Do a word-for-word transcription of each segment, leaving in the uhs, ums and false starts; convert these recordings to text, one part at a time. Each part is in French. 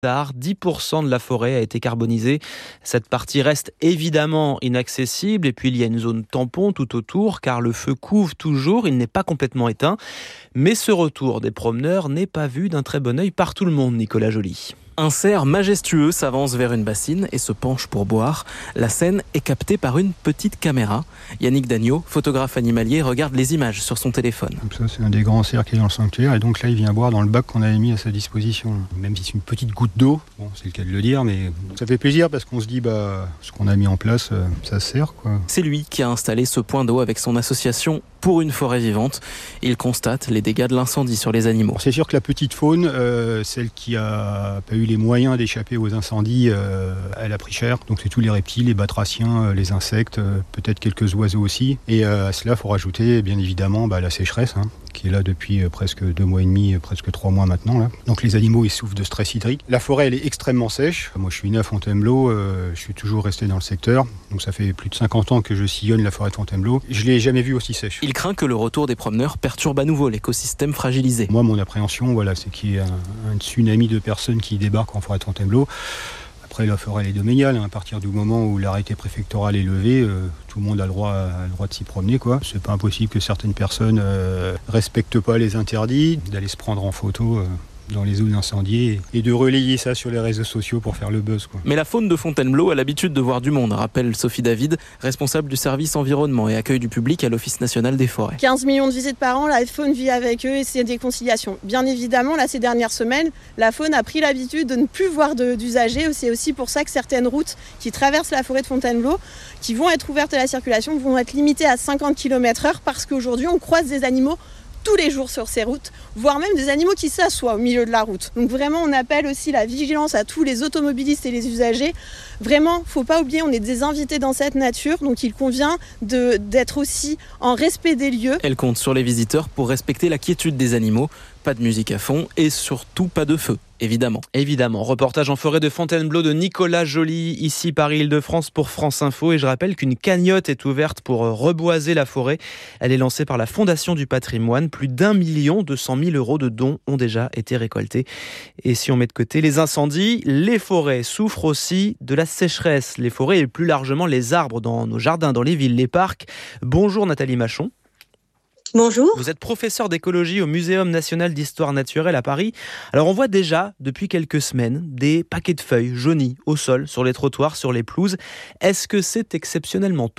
dix pour cent de la forêt a été carbonisée. Cette partie reste évidemment inaccessible et puis il y a une zone tampon tout autour car le feu couve toujours, il n'est pas complètement éteint. Mais ce retour des promeneurs n'est pas vu d'un très bon œil par tout le monde, Nicolas Joly. Un cerf majestueux s'avance vers une bassine et se penche pour boire. La scène est captée par une petite caméra. Yannick Dagneau, photographe animalier, regarde les images sur son téléphone. Ça, c'est un des grands cerfs qui est dans le sanctuaire et donc là il vient boire dans le bac qu'on avait mis à sa disposition. Même si c'est une petite goutte d'eau, bon, c'est le cas de le dire, mais ça fait plaisir parce qu'on se dit bah ce qu'on a mis en place, ça sert quoi. C'est lui qui a installé ce point d'eau avec son association Pour une forêt vivante. Il constate les dégâts de l'incendie sur les animaux. C'est sûr que la petite faune, euh, celle qui a pas eu les moyens d'échapper aux incendies, euh, elle a pris cher. Donc c'est tous les reptiles, les batraciens, euh, les insectes, euh, peut-être quelques oiseaux aussi. Et euh, à cela, il faut rajouter bien évidemment bah, la sécheresse, hein, qui est là depuis euh, presque deux mois et demi, euh, presque trois mois maintenant. Là. Donc les animaux, ils souffrent de stress hydrique. La forêt, elle est extrêmement sèche. Moi, je suis né à Fontainebleau, euh, je suis toujours resté dans le secteur. Donc ça fait plus de cinquante ans que je sillonne la forêt de Fontainebleau. Je l'ai jamais vue aussi sèche. Il craint que le retour des promeneurs perturbe à nouveau l'écosystème fragilisé. Moi, mon appréhension, voilà, c'est qu'il y ait un, un tsunami de personnes qui débarquent en forêt de Fontainebleau. Après, la forêt elle est domaniale. Hein. À partir du moment où l'arrêté préfectoral est levé, euh, tout le monde a le droit, a le droit de s'y promener, quoi. C'est pas impossible que certaines personnes euh, respectent pas les interdits, d'aller se prendre en photo. Euh, dans les zones incendiées et de relayer ça sur les réseaux sociaux pour faire le buzz, quoi. Mais la faune de Fontainebleau a l'habitude de voir du monde, rappelle Sophie David, responsable du service environnement et accueil du public à l'Office national des forêts. quinze millions de visites par an, la faune vit avec eux et c'est des conciliations. Bien évidemment, là, ces dernières semaines, la faune a pris l'habitude de ne plus voir de, d'usagers. C'est aussi pour ça que certaines routes qui traversent la forêt de Fontainebleau, qui vont être ouvertes à la circulation, vont être limitées à cinquante kilomètres heure parce qu'aujourd'hui, on croise des animaux tous les jours sur ces routes, voire même des animaux qui s'assoient au milieu de la route. Donc vraiment, on appelle aussi la vigilance à tous les automobilistes et les usagers. Vraiment, faut pas oublier, on est des invités dans cette nature, donc il convient de, d'être aussi en respect des lieux. Elle compte sur les visiteurs pour respecter la quiétude des animaux. Pas de musique à fond et surtout pas de feu, évidemment. Évidemment. Reportage en forêt de Fontainebleau de Nicolas Joly, ici Paris-Île-de-France pour France Info. Et je rappelle qu'une cagnotte est ouverte pour reboiser la forêt. Elle est lancée par la Fondation du patrimoine. Plus d'un million deux cent mille euros de dons ont déjà été récoltés. Et si on met de côté les incendies, les forêts souffrent aussi de la sécheresse. Les forêts et plus largement les arbres dans nos jardins, dans les villes, les parcs. Bonjour Nathalie Machon. Bonjour. Vous êtes professeur d'écologie au Muséum national d'histoire naturelle à Paris. Alors on voit déjà depuis quelques semaines des paquets de feuilles jaunies au sol, sur les trottoirs, sur les pelouses. Est-ce que c'est exceptionnellement tôt ?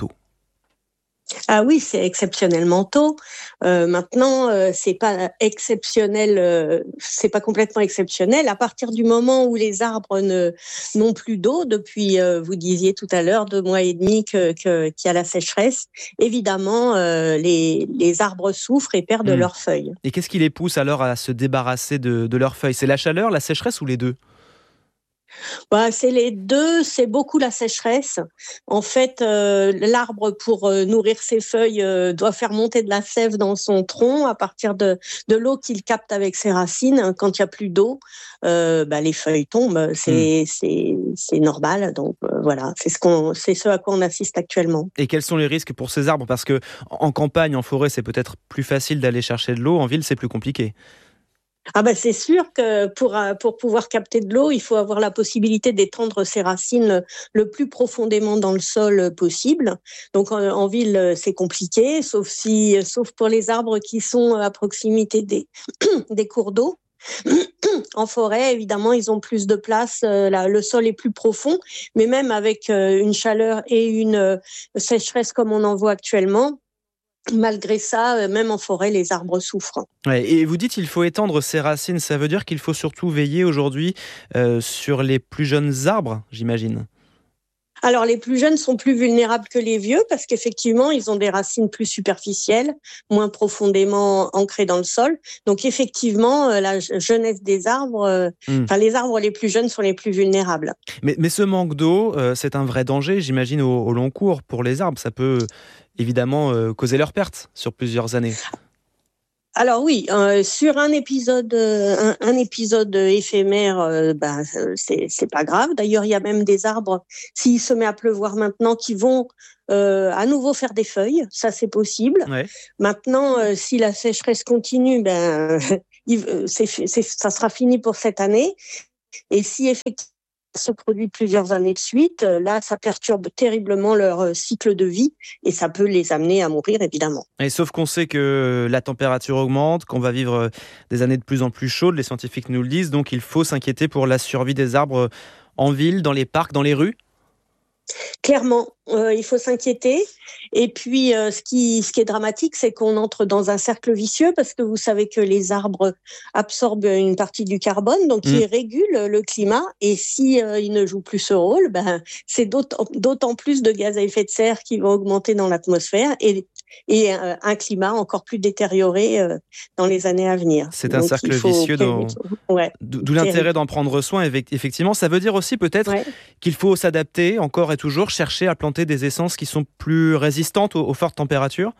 Ah oui, c'est exceptionnellement tôt. Euh, maintenant, euh, c'est pas exceptionnel, euh, c'est pas complètement exceptionnel. À partir du moment où les arbres ne n'ont plus d'eau, depuis, euh, vous disiez tout à l'heure, deux mois et demi que, que qu'il y a la sécheresse, évidemment, euh, les les arbres souffrent et perdent mmh. leurs feuilles. Et qu'est-ce qui les pousse alors à se débarrasser de, de leurs feuilles ? C'est la chaleur, la sécheresse ou les deux ? Bah, c'est les deux, c'est beaucoup la sécheresse. En fait, euh, l'arbre, pour euh, nourrir ses feuilles, euh, doit faire monter de la sève dans son tronc à partir de, de l'eau qu'il capte avec ses racines. Quand il n'y a plus d'eau, euh, bah, les feuilles tombent, c'est, mmh. c'est, c'est normal. Donc euh, voilà, c'est ce, qu'on, c'est ce à quoi on assiste actuellement. Et quels sont les risques pour ces arbres ? Parce qu'en campagne, en forêt, c'est peut-être plus facile d'aller chercher de l'eau. En ville, c'est plus compliqué. Ah ben c'est sûr que pour pour pouvoir capter de l'eau, il faut avoir la possibilité d'étendre ses racines le plus profondément dans le sol possible. Donc en, en ville, c'est compliqué, sauf si sauf pour les arbres qui sont à proximité des des cours d'eau. En forêt, évidemment, ils ont plus de place, euh, là, le sol est plus profond, mais même avec euh, une chaleur et une euh, sécheresse comme on en voit actuellement, malgré ça, même en forêt, les arbres souffrent. Ouais, et vous dites qu'il faut étendre ses racines, ça veut dire qu'il faut surtout veiller aujourd'hui euh, sur les plus jeunes arbres, j'imagine. Alors, les plus jeunes sont plus vulnérables que les vieux parce qu'effectivement, ils ont des racines plus superficielles, moins profondément ancrées dans le sol. Donc, effectivement, la jeunesse des arbres, mmh. enfin, les arbres les plus jeunes sont les plus vulnérables. Mais, mais ce manque d'eau, euh, c'est un vrai danger, j'imagine, au, au long cours pour les arbres. Ça peut évidemment euh, causer leur perte sur plusieurs années. Alors oui, euh, sur un épisode, euh, un, un épisode éphémère, euh, ben c'est c'est pas grave. D'ailleurs, il y a même des arbres, s'il se met à pleuvoir maintenant, qui vont euh, à nouveau faire des feuilles. Ça, c'est possible. Ouais. Maintenant, euh, si la sécheresse continue, ben il, c'est, c'est, ça sera fini pour cette année. Et si effectivement se produit plusieurs années de suite, là, ça perturbe terriblement leur cycle de vie et ça peut les amener à mourir, évidemment. Et sauf qu'on sait que la température augmente, qu'on va vivre des années de plus en plus chaudes, les scientifiques nous le disent, donc il faut s'inquiéter pour la survie des arbres en ville, dans les parcs, dans les rues. Clairement, euh, il faut s'inquiéter. Et puis, euh, ce qui, ce qui est dramatique, c'est qu'on entre dans un cercle vicieux parce que vous savez que les arbres absorbent une partie du carbone, donc mmh. ils régulent le climat. Et si euh, ils ne jouent plus ce rôle, ben c'est d'autant, d'autant plus de gaz à effet de serre qui vont augmenter dans l'atmosphère et et euh, un climat encore plus détérioré euh, dans les années à venir. C'est donc, un cercle vicieux, dont... ouais, d'où l'intérêt d'en prendre soin. Effectivement, ça veut dire aussi peut-être ouais. qu'il faut s'adapter encore et toujours, chercher à planter des essences qui sont plus résistantes aux, aux fortes températures.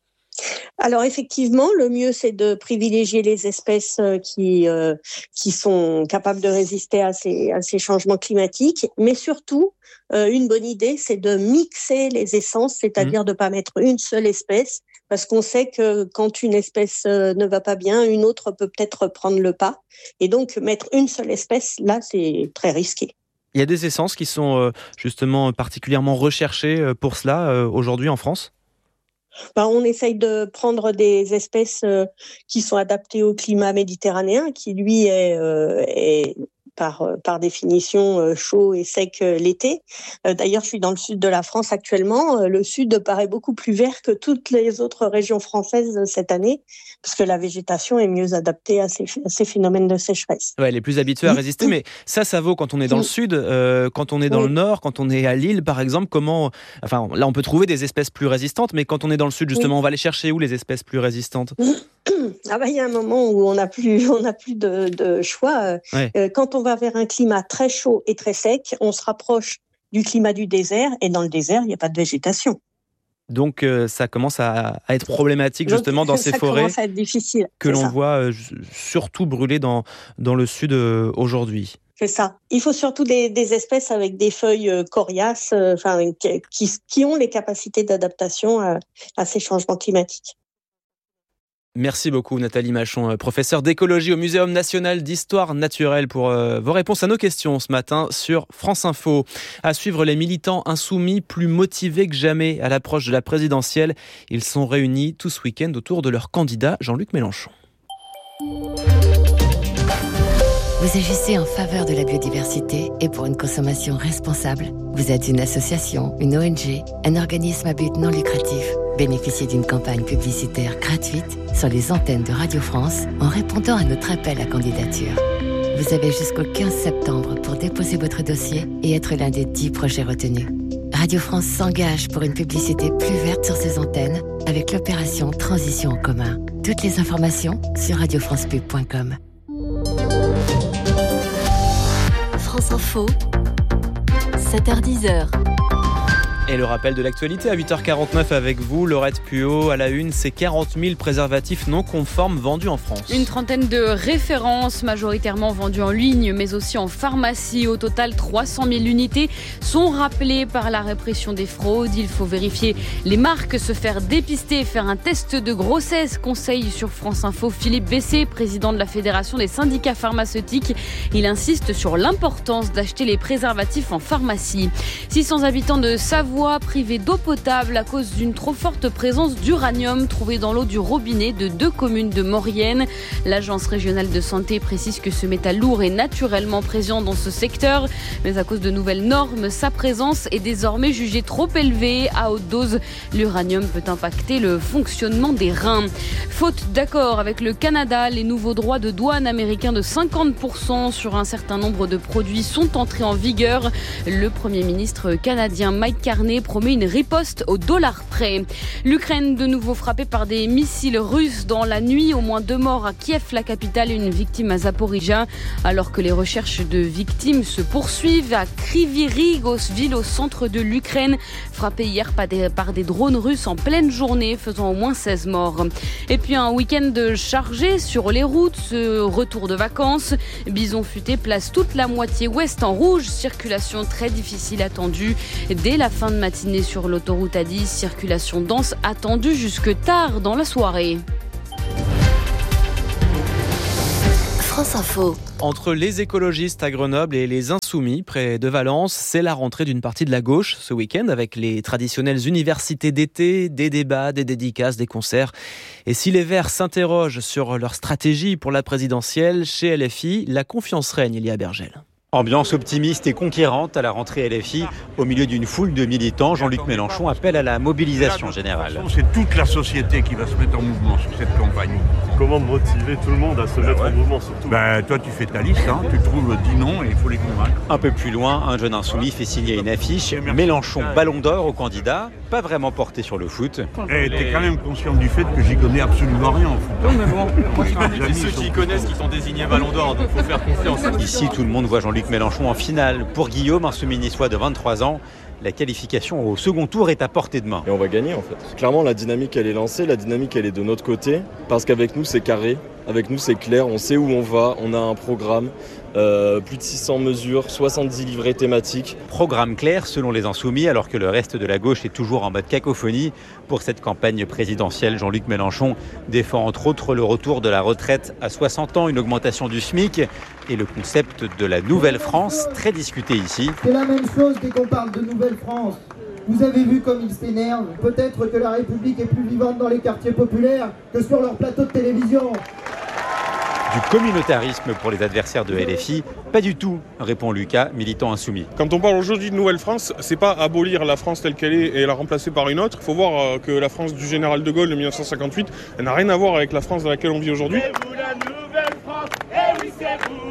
Alors effectivement, le mieux c'est de privilégier les espèces qui euh, qui sont capables de résister à ces à ces changements climatiques, mais surtout euh, une bonne idée c'est de mixer les essences, c'est-à-dire mmh. de pas mettre une seule espèce, parce qu'on sait que quand une espèce euh, ne va pas bien, une autre peut peut-être prendre le pas, et donc mettre une seule espèce là c'est très risqué. Il y a des essences qui sont euh, justement particulièrement recherchées pour cela euh, aujourd'hui en France. Ben, on essaye de prendre des espèces euh, qui sont adaptées au climat méditerranéen, qui lui est, euh, est par, par définition euh, chaud et sec euh, l'été. Euh, d'ailleurs, je suis dans le sud de la France actuellement. Euh, le sud paraît beaucoup plus vert que toutes les autres régions françaises cette année, parce que la végétation est mieux adaptée à ces, à ces phénomènes de sécheresse. Ouais, elle est plus habituée à résister, mais ça, ça vaut quand on est dans le sud, euh, quand on est dans oui. le nord, quand on est à Lille, par exemple. Comment, enfin, là, on peut trouver des espèces plus résistantes, mais quand on est dans le sud, justement, oui. on va aller chercher où les espèces plus résistantes ? Ah bah, il y a un moment où on n'a plus, on n'a plus de, de choix. Ouais. Euh, quand on va vers un climat très chaud et très sec, on se rapproche du climat du désert, et dans le désert, il n'y a pas de végétation. Donc euh, ça commence à, à être problématique justement dans ces ça forêts commence à être difficile, que l'on ça. voit euh, surtout brûler dans, dans le sud euh, aujourd'hui. C'est ça. Il faut surtout des, des espèces avec des feuilles euh, coriaces, euh, enfin, qui, qui ont les capacités d'adaptation à, à ces changements climatiques. Merci beaucoup Nathalie Machon, professeure d'écologie au Muséum national d'histoire naturelle, pour euh, vos réponses à nos questions ce matin sur France Info. À suivre, les militants insoumis plus motivés que jamais à l'approche de la présidentielle. Ils sont réunis tout ce week-end autour de leur candidat Jean-Luc Mélenchon. Vous agissez en faveur de la biodiversité et pour une consommation responsable. Vous êtes une association, une O N G, un organisme à but non lucratif. Bénéficiez d'une campagne publicitaire gratuite sur les antennes de Radio France en répondant à notre appel à candidature. Vous avez jusqu'au quinze septembre pour déposer votre dossier et être l'un des dix projets retenus. Radio France s'engage pour une publicité plus verte sur ses antennes avec l'opération Transition en commun. Toutes les informations sur radio france pub point com. France Info, sept heures dix. Et le rappel de l'actualité à huit heures quarante-neuf avec vous, Laurette Puot. À la une, c'est quarante mille préservatifs non conformes vendus en France. Une trentaine de références, majoritairement vendues en ligne, mais aussi en pharmacie. Au total, trois cent mille unités sont rappelées par la répression des fraudes. Il faut vérifier les marques, se faire dépister et faire un test de grossesse. Conseil sur France Info, Philippe Bessé, président de la Fédération des syndicats pharmaceutiques. Il insiste sur l'importance d'acheter les préservatifs en pharmacie. six cents habitants de Savoie privés d'eau potable à cause d'une trop forte présence d'uranium trouvé dans l'eau du robinet de deux communes de Maurienne. L'agence régionale de santé précise que ce métal lourd est naturellement présent dans ce secteur, mais à cause de nouvelles normes, sa présence est désormais jugée trop élevée. À haute dose, l'uranium peut impacter le fonctionnement des reins. Faute d'accord avec le Canada, les nouveaux droits de douane américains de cinquante pour cent sur un certain nombre de produits sont entrés en vigueur. Le Premier ministre canadien Mike Carney promet une riposte au dollar près. L'Ukraine de nouveau frappée par des missiles russes dans la nuit. Au moins deux morts à Kiev, la capitale, et une victime à Zaporizhzhia. Alors que les recherches de victimes se poursuivent à Kryvyi Rih, ville au centre de l'Ukraine, frappée hier par des, par des drones russes en pleine journée, faisant au moins seize morts. Et puis un week-end chargé sur les routes, ce retour de vacances. Bison Futé place toute la moitié ouest en rouge. Circulation très difficile attendue dès la fin de matinée sur l'autoroute A dix, circulation dense attendue jusque tard dans la soirée. France Info. Entre les écologistes à Grenoble et les insoumis près de Valence, c'est la rentrée d'une partie de la gauche ce week-end avec les traditionnelles universités d'été, des débats, des dédicaces, des concerts. Et si les Verts s'interrogent sur leur stratégie pour la présidentielle, chez L F I, la confiance règne, Elia Bergel. Ambiance optimiste et conquérante à la rentrée L F I. Au milieu d'une foule de militants, Jean-Luc Mélenchon appelle à la mobilisation générale. C'est toute la société qui va se mettre en mouvement sur cette campagne. Comment motiver tout le monde à se mettre ouais. en mouvement surtout ben, toi, tu fais ta liste, hein, tu trouves dix noms et il faut les convaincre. Un peu plus loin, un jeune insoumis fait signer une affiche. Mélenchon, ballon d'or au candidat, pas vraiment porté sur le foot. Et t'es quand même conscient du fait que j'y connais absolument rien en foot. Non mais bon, moi je c'est ceux qui connaissent qui sont désignés ballon d'or, donc faut faire confiance. Ici, tout le monde voit Jean-Luc Mélenchon en finale. Pour Guillaume, un semi-niçois de vingt-trois ans, la qualification au second tour est à portée de main. Et on va gagner en fait. Clairement, la dynamique elle est lancée, la dynamique elle est de notre côté, parce qu'avec nous c'est carré, avec nous c'est clair, on sait où on va, on a un programme, euh, plus de six cents mesures, soixante-dix livrets thématiques. Programme clair selon les insoumis, alors que le reste de la gauche est toujours en mode cacophonie. Pour cette campagne présidentielle, Jean-Luc Mélenchon défend entre autres le retour de la retraite à soixante ans, une augmentation du SMIC et le concept de la Nouvelle France, très discuté ici. C'est la même chose dès qu'on parle de Nouvelle France. Vous avez vu comme ils s'énervent. Peut-être que la République est plus vivante dans les quartiers populaires que sur leur plateau de télévision. Du communautarisme pour les adversaires de L F I, pas du tout, répond Lucas, militant insoumis. Quand on parle aujourd'hui de Nouvelle France, c'est pas abolir la France telle qu'elle est et la remplacer par une autre. Il faut voir que la France du général de Gaulle de dix-neuf cent cinquante-huit, elle n'a rien à voir avec la France dans laquelle on vit aujourd'hui. C'est vous la Nouvelle France, et oui c'est vous.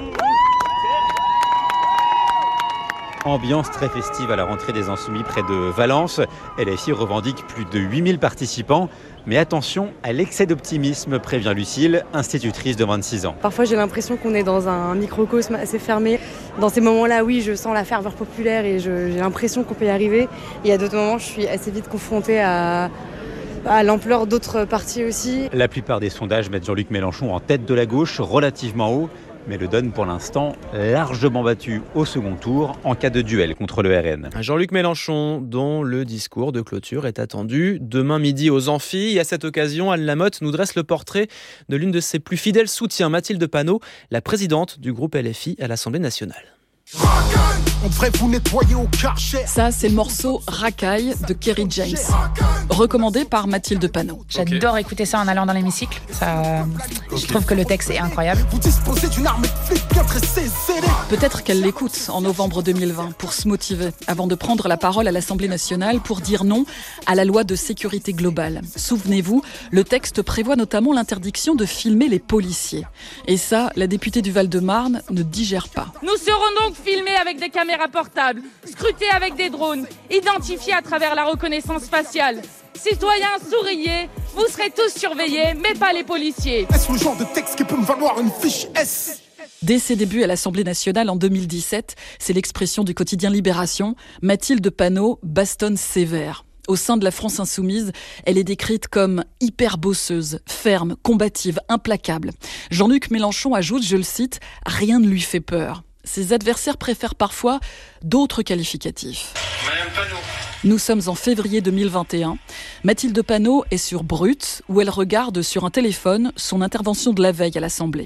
Ambiance très festive à la rentrée des Insoumis près de Valence. L F I revendique plus de huit mille participants. Mais attention à l'excès d'optimisme, prévient Lucille, institutrice de vingt-six ans. Parfois j'ai l'impression qu'on est dans un microcosme assez fermé. Dans ces moments-là, oui, je sens la ferveur populaire et je, j'ai l'impression qu'on peut y arriver. Et à d'autres moments, je suis assez vite confrontée à... à l'ampleur d'autres partis aussi. La plupart des sondages mettent Jean-Luc Mélenchon en tête de la gauche, relativement haut, mais le donne pour l'instant largement battu au second tour en cas de duel contre le R N. Jean-Luc Mélenchon, dont le discours de clôture est attendu demain midi aux Amphis. Et à cette occasion, Anne Lamotte nous dresse le portrait de l'une de ses plus fidèles soutiens, Mathilde Panot, la présidente du groupe L F I à l'Assemblée nationale. On devrait vous nettoyer au Karcher. Ça, c'est le morceau Racaille de Kerry James, recommandé par Mathilde Panot. J'adore okay. écouter ça en allant dans l'hémicycle. Ça, okay. Je trouve que le texte est incroyable. Vous disposez d'une arme de flics bien tressée. Peut-être qu'elle l'écoute en novembre deux mille vingt pour se motiver, avant de prendre la parole à l'Assemblée nationale pour dire non à la loi de sécurité globale. Souvenez-vous, le texte prévoit notamment l'interdiction de filmer les policiers. Et ça, la députée du Val-de-Marne ne digère pas. Nous serons donc filmés avec des caméras portables, scrutés avec des drones, identifiés à travers la reconnaissance faciale. Citoyens, souriez, vous serez tous surveillés, mais pas les policiers. Est-ce le genre de texte qui peut me valoir une fiche S ? Dès ses débuts à l'Assemblée nationale en deux mille dix-sept, c'est l'expression du quotidien Libération, Mathilde Panot bastonne sévère. Au sein de la France insoumise, elle est décrite comme hyper bosseuse, ferme, combative, implacable. Jean-Luc Mélenchon ajoute, je le cite, « Rien ne lui fait peur ». Ses adversaires préfèrent parfois d'autres qualificatifs. Madame Panot. Nous sommes en février deux mille vingt et un. Mathilde Panot est sur Brut, où elle regarde sur un téléphone son intervention de la veille à l'Assemblée.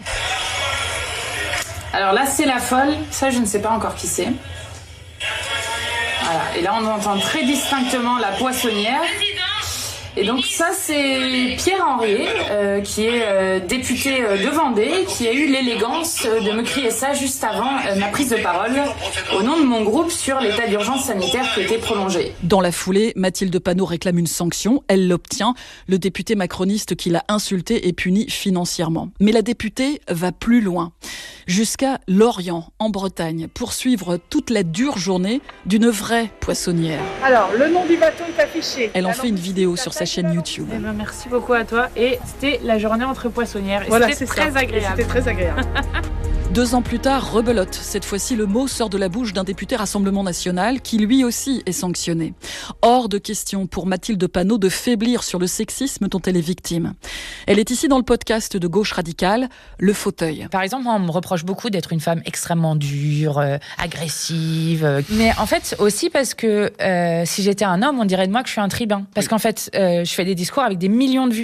Alors là, c'est la folle. Ça, je ne sais pas encore qui c'est. Voilà. Et là, on entend très distinctement la poissonnière. Et donc ça, c'est Pierre Henriet, euh, qui est euh, député de Vendée, qui a eu l'élégance de me crier ça juste avant euh, ma prise de parole au nom de mon groupe sur l'état d'urgence sanitaire qui était prolongé. Dans la foulée, Mathilde Panot réclame une sanction. Elle l'obtient. Le député macroniste qui l'a insulté est puni financièrement. Mais la députée va plus loin, jusqu'à Lorient, en Bretagne, pour suivre toute la dure journée d'une vraie poissonnière. Alors, le nom du bateau est affiché. Elle en fait une vidéo sur sa chaîne YouTube. Eh ben, merci beaucoup à toi. Et c'était la journée entre poissonnières. Et voilà, c'était très ça. agréable. C'était très agréable. Deux ans plus tard, rebelote. Cette fois-ci, le mot sort de la bouche d'un député Rassemblement National qui lui aussi est sanctionné. Hors de question pour Mathilde Panot de faiblir sur le sexisme dont elle est victime. Elle est ici dans le podcast de Gauche Radicale, Le Fauteuil. Par exemple, on me reproche beaucoup d'être une femme extrêmement dure, euh, agressive. Euh, mais en fait, aussi parce que euh, si j'étais un homme, on dirait de moi que je suis un tribun. Parce oui. qu'en fait, euh, je fais des discours avec des millions de vues. Oui.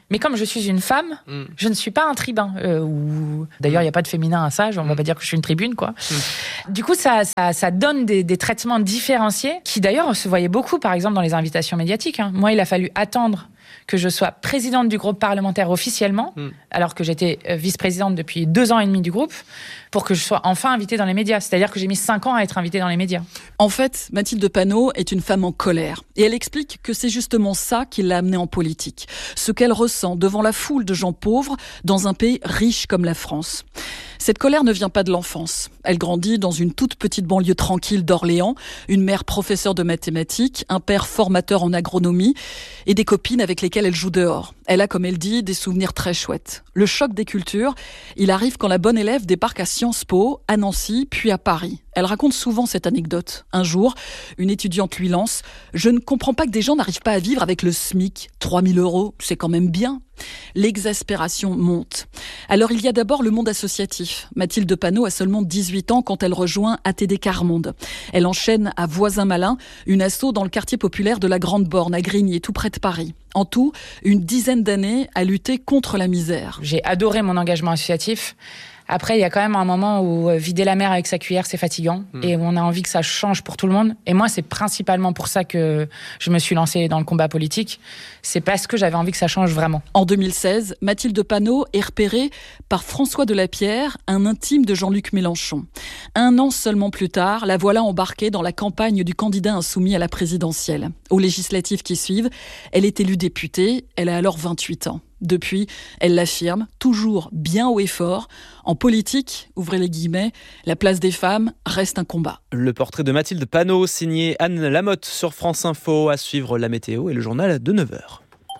Mais comme je suis une femme, mm. je ne suis pas un tribun. Euh, ou... D'ailleurs, il n'y a pas de féminin à ça, on ne va pas dire que je suis une tribune, quoi. Mm. Du coup, ça, ça, ça donne des, des traitements différenciés qui, d'ailleurs, se voyaient beaucoup, par exemple, dans les invitations médiatiques. Hein. Moi, il a fallu attendre que je sois présidente du groupe parlementaire officiellement, mm. alors que j'étais vice-présidente depuis deux ans et demi du groupe, pour que je sois enfin invitée dans les médias. C'est-à-dire que j'ai mis cinq ans à être invitée dans les médias. En fait, Mathilde Panot est une femme en colère. Et elle explique que c'est justement ça qui l'a amenée en politique. Ce qu'elle ressent devant la foule de gens pauvres dans un pays riche comme la France. Cette colère ne vient pas de l'enfance. Elle grandit dans une toute petite banlieue tranquille d'Orléans, une mère professeure de mathématiques, un père formateur en agronomie et des copines avec lesquelles elle joue dehors. Elle a, comme elle dit, des souvenirs très chouettes. Le choc des cultures, il arrive quand la bonne élève débarque à Sciences Po, à Nancy, puis à Paris. Elle raconte souvent cette anecdote. Un jour, une étudiante lui lance « Je ne comprends pas que des gens n'arrivent pas à vivre avec le SMIC. trois mille euros, c'est quand même bien. » L'exaspération monte. Alors il y a d'abord le monde associatif. Mathilde Panot a seulement dix-huit ans quand elle rejoint A T D Carmonde. Elle enchaîne à Voisin-Malin, une asso dans le quartier populaire de la Grande Borne, à Grigny, tout près de Paris. En tout, une dizaine d'années à lutter contre la misère. J'ai adoré mon engagement associatif. Après, il y a quand même un moment où vider la mer avec sa cuillère, c'est fatigant. Mmh. Et où on a envie que ça change pour tout le monde. Et moi, c'est principalement pour ça que je me suis lancée dans le combat politique. C'est parce que j'avais envie que ça change vraiment. En deux mille seize, Mathilde Panot est repérée par François Delapierre, un intime de Jean-Luc Mélenchon. Un an seulement plus tard, la voilà embarquée dans la campagne du candidat insoumis à la présidentielle. Aux législatives qui suivent, elle est élue députée. Elle a alors vingt-huit ans. Depuis, elle l'affirme, toujours bien haut et fort. En politique, ouvrez les guillemets, la place des femmes reste un combat. Le portrait de Mathilde Panot, signé Anne Lamotte sur France Info. À suivre la météo et le journal de neuf heures.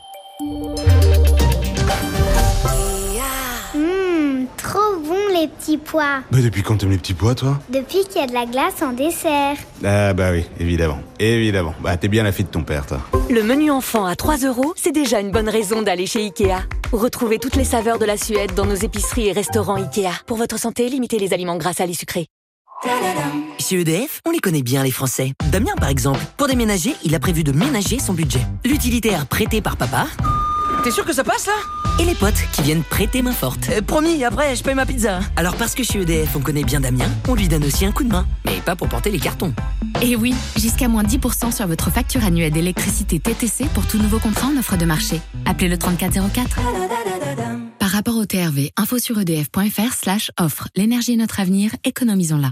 Mmh, trop bon les petits pois. Bah depuis quand t'aimes les petits pois, toi? Depuis qu'il y a de la glace en dessert. Ah bah oui, évidemment, évidemment. Bah t'es bien la fille de ton père, toi. Le menu enfant à trois euros, c'est déjà une bonne raison d'aller chez Ikea. Retrouvez toutes les saveurs de la Suède dans nos épiceries et restaurants Ikea. Pour votre santé, limitez les aliments gras, salés, sucrés. Chez E D F, on les connaît bien les Français. Damien par exemple, pour déménager, il a prévu de ménager son budget. L'utilitaire prêté par papa. T'es sûr que ça passe là? Et les potes qui viennent prêter main forte. euh, Promis, après je paye ma pizza. Alors parce que chez E D F on connaît bien Damien, on lui donne aussi un coup de main. Mais pas pour porter les cartons. Et oui, jusqu'à moins dix pour cent sur votre facture annuelle d'électricité T T C pour tout nouveau contrat en offre de marché. Appelez le trente-quatre zéro quatre. Par rapport au T R V, info sur edf.fr slash offre. L'énergie est notre avenir, économisons-la.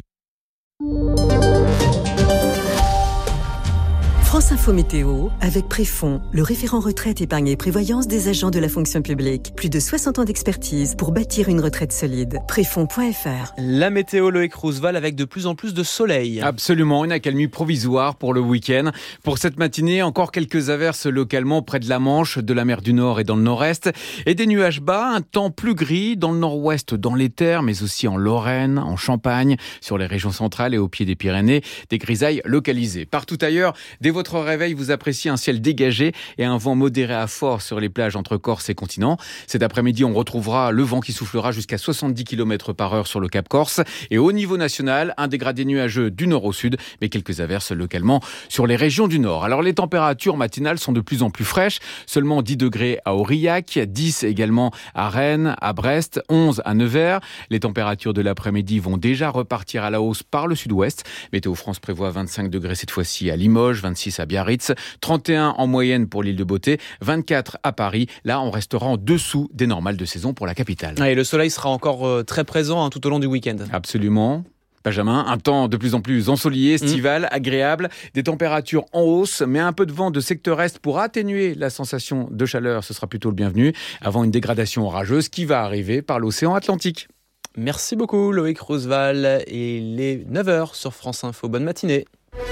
France Info Météo, avec Préfond, le référent retraite, épargne et prévoyance des agents de la fonction publique. Plus de soixante ans d'expertise pour bâtir une retraite solide. Préfond point F R. La météo, Loïc Roosevelt, avec de plus en plus de soleil. Absolument, une accalmie provisoire pour le week-end. Pour cette matinée, encore quelques averses localement près de la Manche, de la mer du Nord et dans le Nord-Est. Et des nuages bas, un temps plus gris dans le Nord-Ouest, dans les terres, mais aussi en Lorraine, en Champagne, sur les régions centrales et au pied des Pyrénées. Des grisailles localisées. Partout ailleurs, dès votre Votre réveil, vous appréciez un ciel dégagé et un vent modéré à fort sur les plages entre Corse et continent. Cet après-midi, on retrouvera le vent qui soufflera jusqu'à soixante-dix kilomètres par heure sur le Cap Corse. Et au niveau national, un dégradé nuageux du nord au sud, mais quelques averses localement sur les régions du nord. Alors les températures matinales sont de plus en plus fraîches. Seulement dix degrés à Aurillac, dix également à Rennes, à Brest, onze à Nevers. Les températures de l'après-midi vont déjà repartir à la hausse par le sud-ouest. Météo France prévoit vingt-cinq degrés cette fois-ci à Limoges, vingt-six à Biarritz, trente et un en moyenne pour l'île de Beauté, vingt-quatre à Paris. Là, on restera en dessous des normales de saison pour la capitale. Et le soleil sera encore euh, très présent hein, tout au long du week-end. Absolument. Benjamin, un temps de plus en plus ensoleillé, estival, mmh. agréable, des températures en hausse, mais un peu de vent de secteur est pour atténuer la sensation de chaleur, ce sera plutôt le bienvenu, avant une dégradation orageuse qui va arriver par l'océan Atlantique. Merci beaucoup Loïc Roosevelt, et les neuf heures sur France Info. Bonne matinée.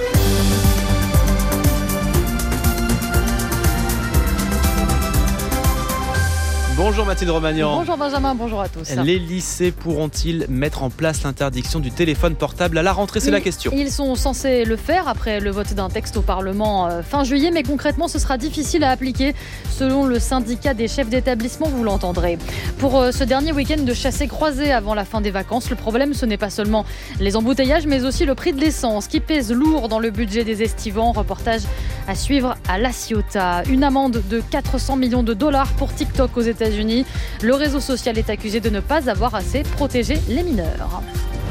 Bonjour Mathilde Romagnan. Bonjour Benjamin, bonjour à tous. Les lycées pourront-ils mettre en place l'interdiction du téléphone portable à la rentrée? C'est ils, la question. Ils sont censés le faire après le vote d'un texte au Parlement euh, fin juillet, mais concrètement ce sera difficile à appliquer selon le syndicat des chefs d'établissement, vous l'entendrez. Pour euh, ce dernier week-end de chassé-croisé avant la fin des vacances, le problème ce n'est pas seulement les embouteillages, mais aussi le prix de l'essence qui pèse lourd dans le budget des estivants. Reportage À suivre à La Ciotat. Une amende de quatre cents millions de dollars pour TikTok aux États-Unis. Le réseau social est accusé de ne pas avoir assez protégé les mineurs.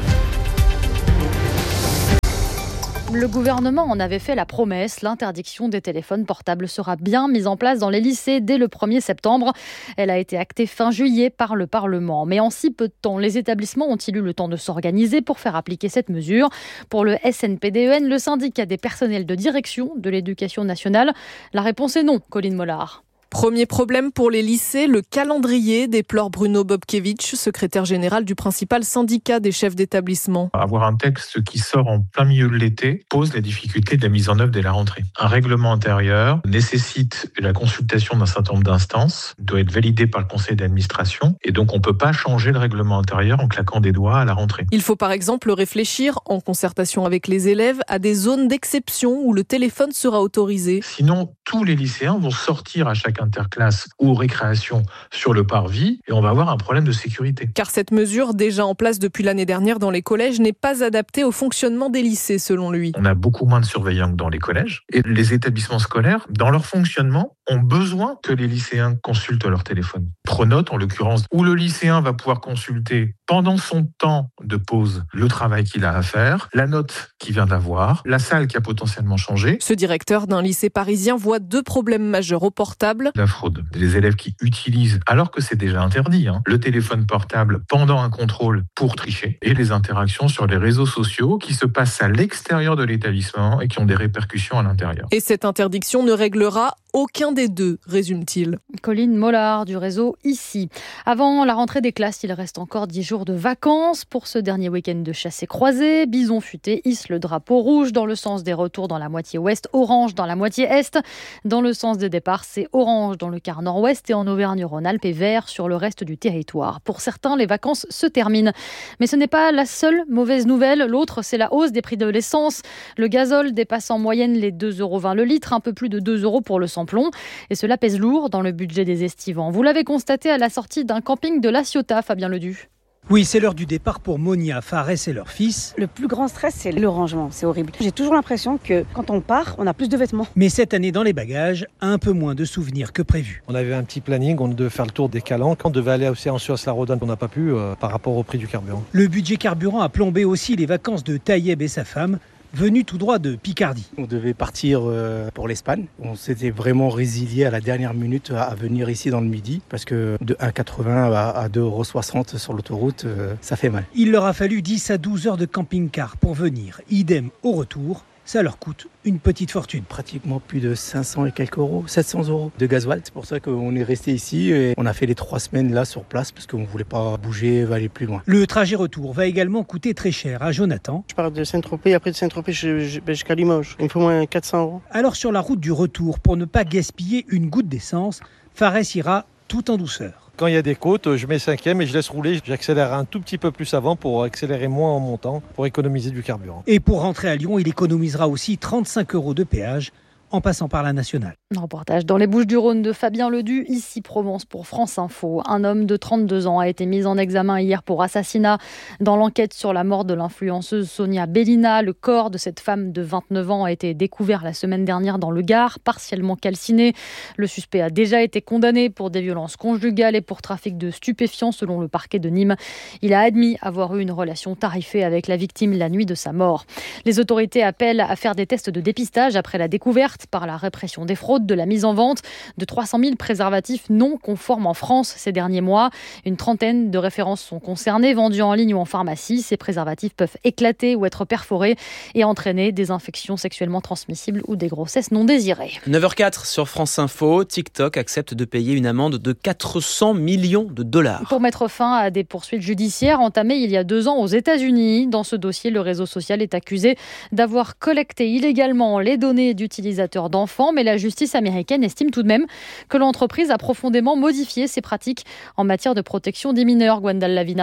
Le gouvernement en avait fait la promesse. L'interdiction des téléphones portables sera bien mise en place dans les lycées dès le premier septembre. Elle a été actée fin juillet par le Parlement. Mais en si peu de temps, les établissements ont-ils eu le temps de s'organiser pour faire appliquer cette mesure ? Pour le S N P D E N, le syndicat des personnels de direction de l'éducation nationale, la réponse est non, Colline Mollard. Premier problème pour les lycées, le calendrier, déplore Bruno Bobkevich, secrétaire général du principal syndicat des chefs d'établissement. Avoir un texte qui sort en plein milieu de l'été pose la difficulté de la mise en œuvre dès la rentrée. Un règlement intérieur nécessite la consultation d'un certain nombre d'instances, doit être validé par le conseil d'administration et donc on ne peut pas changer le règlement intérieur en claquant des doigts à la rentrée. Il faut par exemple réfléchir, en concertation avec les élèves, à des zones d'exception où le téléphone sera autorisé. Sinon, tous les lycéens vont sortir à chaque interclasse ou récréation sur le parvis et on va avoir un problème de sécurité. Car cette mesure, déjà en place depuis l'année dernière dans les collèges, n'est pas adaptée au fonctionnement des lycées, selon lui. On a beaucoup moins de surveillants que dans les collèges et les établissements scolaires, dans leur fonctionnement, ont besoin que les lycéens consultent leur téléphone. Pronote, en l'occurrence, où le lycéen va pouvoir consulter pendant son temps de pause le travail qu'il a à faire, la note qu'il vient d'avoir, la salle qui a potentiellement changé. Ce directeur d'un lycée parisien voit deux problèmes majeurs au portable. La fraude. Les élèves qui utilisent, alors que c'est déjà interdit, hein, le téléphone portable pendant un contrôle pour tricher, et les interactions sur les réseaux sociaux qui se passent à l'extérieur de l'établissement et qui ont des répercussions à l'intérieur. Et cette interdiction ne réglera aucun des deux, résume-t-il. Colline Mollard du réseau Ici. Avant la rentrée des classes, il reste encore dix jours de vacances pour ce dernier week-end de chassé croisé. Bison futé hisse le drapeau rouge dans le sens des retours dans la moitié ouest, orange dans la moitié est. Dans le sens des départs, c'est orange dans le quart nord-ouest et en Auvergne-Rhône-Alpes et vert sur le reste du territoire. Pour certains, les vacances se terminent. Mais ce n'est pas la seule mauvaise nouvelle. L'autre, c'est la hausse des prix de l'essence. Le gazole dépasse en moyenne les deux euros vingt le litre, un peu plus de deux euros pour le sans-plomb. Et cela pèse lourd dans le budget des estivants. Vous l'avez constaté à la sortie d'un camping de La Ciotat, Fabien Ledu. Oui, c'est l'heure du départ pour Monia, Fares et leur fils. Le plus grand stress, c'est le rangement, c'est horrible. J'ai toujours l'impression que quand on part, on a plus de vêtements. Mais cette année, dans les bagages, un peu moins de souvenirs que prévu. On avait un petit planning, on devait faire le tour des calanques. On devait aller aussi en Suisse-la-Rodane, on n'a pas pu euh, par rapport au prix du carburant. Le budget carburant a plombé aussi les vacances de Taïeb et sa femme, venu tout droit de Picardie. On devait partir pour l'Espagne. On s'était vraiment résilié à la dernière minute à venir ici dans le Midi parce que de un euro quatre-vingts à deux euros soixante sur l'autoroute, ça fait mal. Il leur a fallu dix à douze heures de camping-car pour venir. Idem au retour. Ça leur coûte une petite fortune. Pratiquement plus de cinq cents et quelques euros, sept cents euros de gasoil. C'est pour ça qu'on est resté ici et on a fait les trois semaines là sur place parce qu'on ne voulait pas bouger, aller plus loin. Le trajet retour va également coûter très cher à Jonathan. Je pars de Saint-Tropez, après de Saint-Tropez jusqu'à Limoges. Il me faut moins quatre cents euros. Alors sur la route du retour, pour ne pas gaspiller une goutte d'essence, Fares ira tout en douceur. Quand il y a des côtes, je mets cinquième et je laisse rouler. J'accélère un tout petit peu plus avant pour accélérer moins en montant, pour économiser du carburant. Et pour rentrer à Lyon, il économisera aussi trente-cinq euros de péage en passant par la nationale. Un reportage dans les Bouches-du-Rhône de Fabien Ledu, ici Provence pour France Info. Un homme de trente-deux ans a été mis en examen hier pour assassinat. Dans l'enquête sur la mort de l'influenceuse Sonia Bellina, le corps de cette femme de vingt-neuf ans a été découvert la semaine dernière dans le Gard, partiellement calciné. Le suspect a déjà été condamné pour des violences conjugales et pour trafic de stupéfiants selon le parquet de Nîmes. Il a admis avoir eu une relation tarifée avec la victime la nuit de sa mort. Les autorités appellent à faire des tests de dépistage après la découverte par la répression des fraudes de la mise en vente de trois cent mille préservatifs non conformes en France ces derniers mois. Une trentaine de références sont concernées, vendus en ligne ou en pharmacie. Ces préservatifs peuvent éclater ou être perforés et entraîner des infections sexuellement transmissibles ou des grossesses non désirées. neuf heures quatre sur France Info, TikTok accepte de payer une amende de quatre cents millions de dollars. Pour mettre fin à des poursuites judiciaires entamées il y a deux ans aux États-Unis. Dans ce dossier, le réseau social est accusé d'avoir collecté illégalement les données d'utilisateurs d'enfants, mais la justice américaine estime tout de même que l'entreprise a profondément modifié ses pratiques en matière de protection des mineurs, Gwendal Lavina.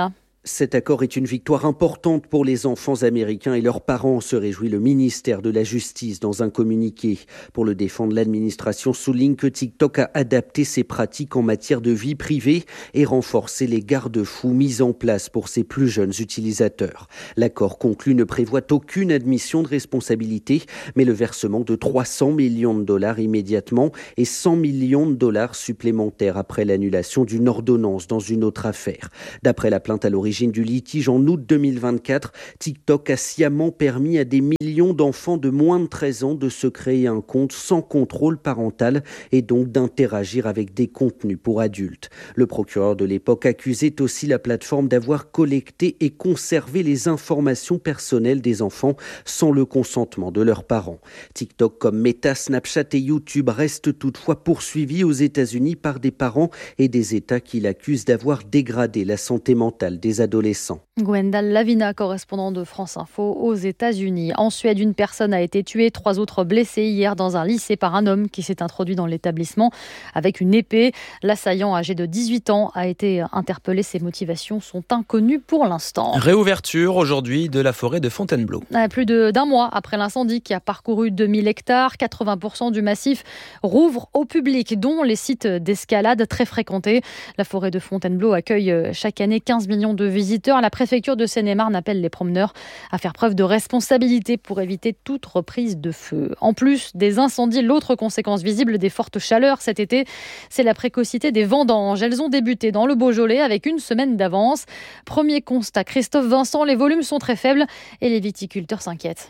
Cet accord est une victoire importante pour les enfants américains et leurs parents, se réjouit le ministère de la Justice dans un communiqué. Pour le défendre, l'administration souligne que TikTok a adapté ses pratiques en matière de vie privée et renforcé les garde-fous mis en place pour ses plus jeunes utilisateurs. L'accord conclu ne prévoit aucune admission de responsabilité, mais le versement de trois cents millions de dollars immédiatement et cent millions de dollars supplémentaires après l'annulation d'une ordonnance dans une autre affaire. D'après la plainte à l'origine du litige en août deux mille vingt-quatre, TikTok a sciemment permis à des millions d'enfants de moins de treize ans de se créer un compte sans contrôle parental et donc d'interagir avec des contenus pour adultes. Le procureur de l'époque accusait aussi la plateforme d'avoir collecté et conservé les informations personnelles des enfants sans le consentement de leurs parents. TikTok comme Meta, Snapchat et YouTube restent toutefois poursuivis aux États-Unis par des parents et des États qui l'accusent d'avoir dégradé la santé mentale des adolescents. Gwendal Lavina, correspondant de France Info aux États-Unis. En Suède, une personne a été tuée, trois autres blessés hier dans un lycée par un homme qui s'est introduit dans l'établissement avec une épée. L'assaillant, âgé de dix-huit ans, a été interpellé. Ses motivations sont inconnues pour l'instant. Réouverture aujourd'hui de la forêt de Fontainebleau. Plus de, d'un mois après l'incendie qui a parcouru deux mille hectares, quatre-vingts pour cent du massif rouvre au public, dont les sites d'escalade très fréquentés. La forêt de Fontainebleau accueille chaque année quinze millions de visiteurs. La préfecture de Seine-et-Marne appelle les promeneurs à faire preuve de responsabilité pour éviter toute reprise de feu. En plus des incendies, l'autre conséquence visible des fortes chaleurs cet été, c'est la précocité des vendanges. Elles ont débuté dans le Beaujolais avec une semaine d'avance. Premier constat, Christophe Vincent, les volumes sont très faibles et les viticulteurs s'inquiètent.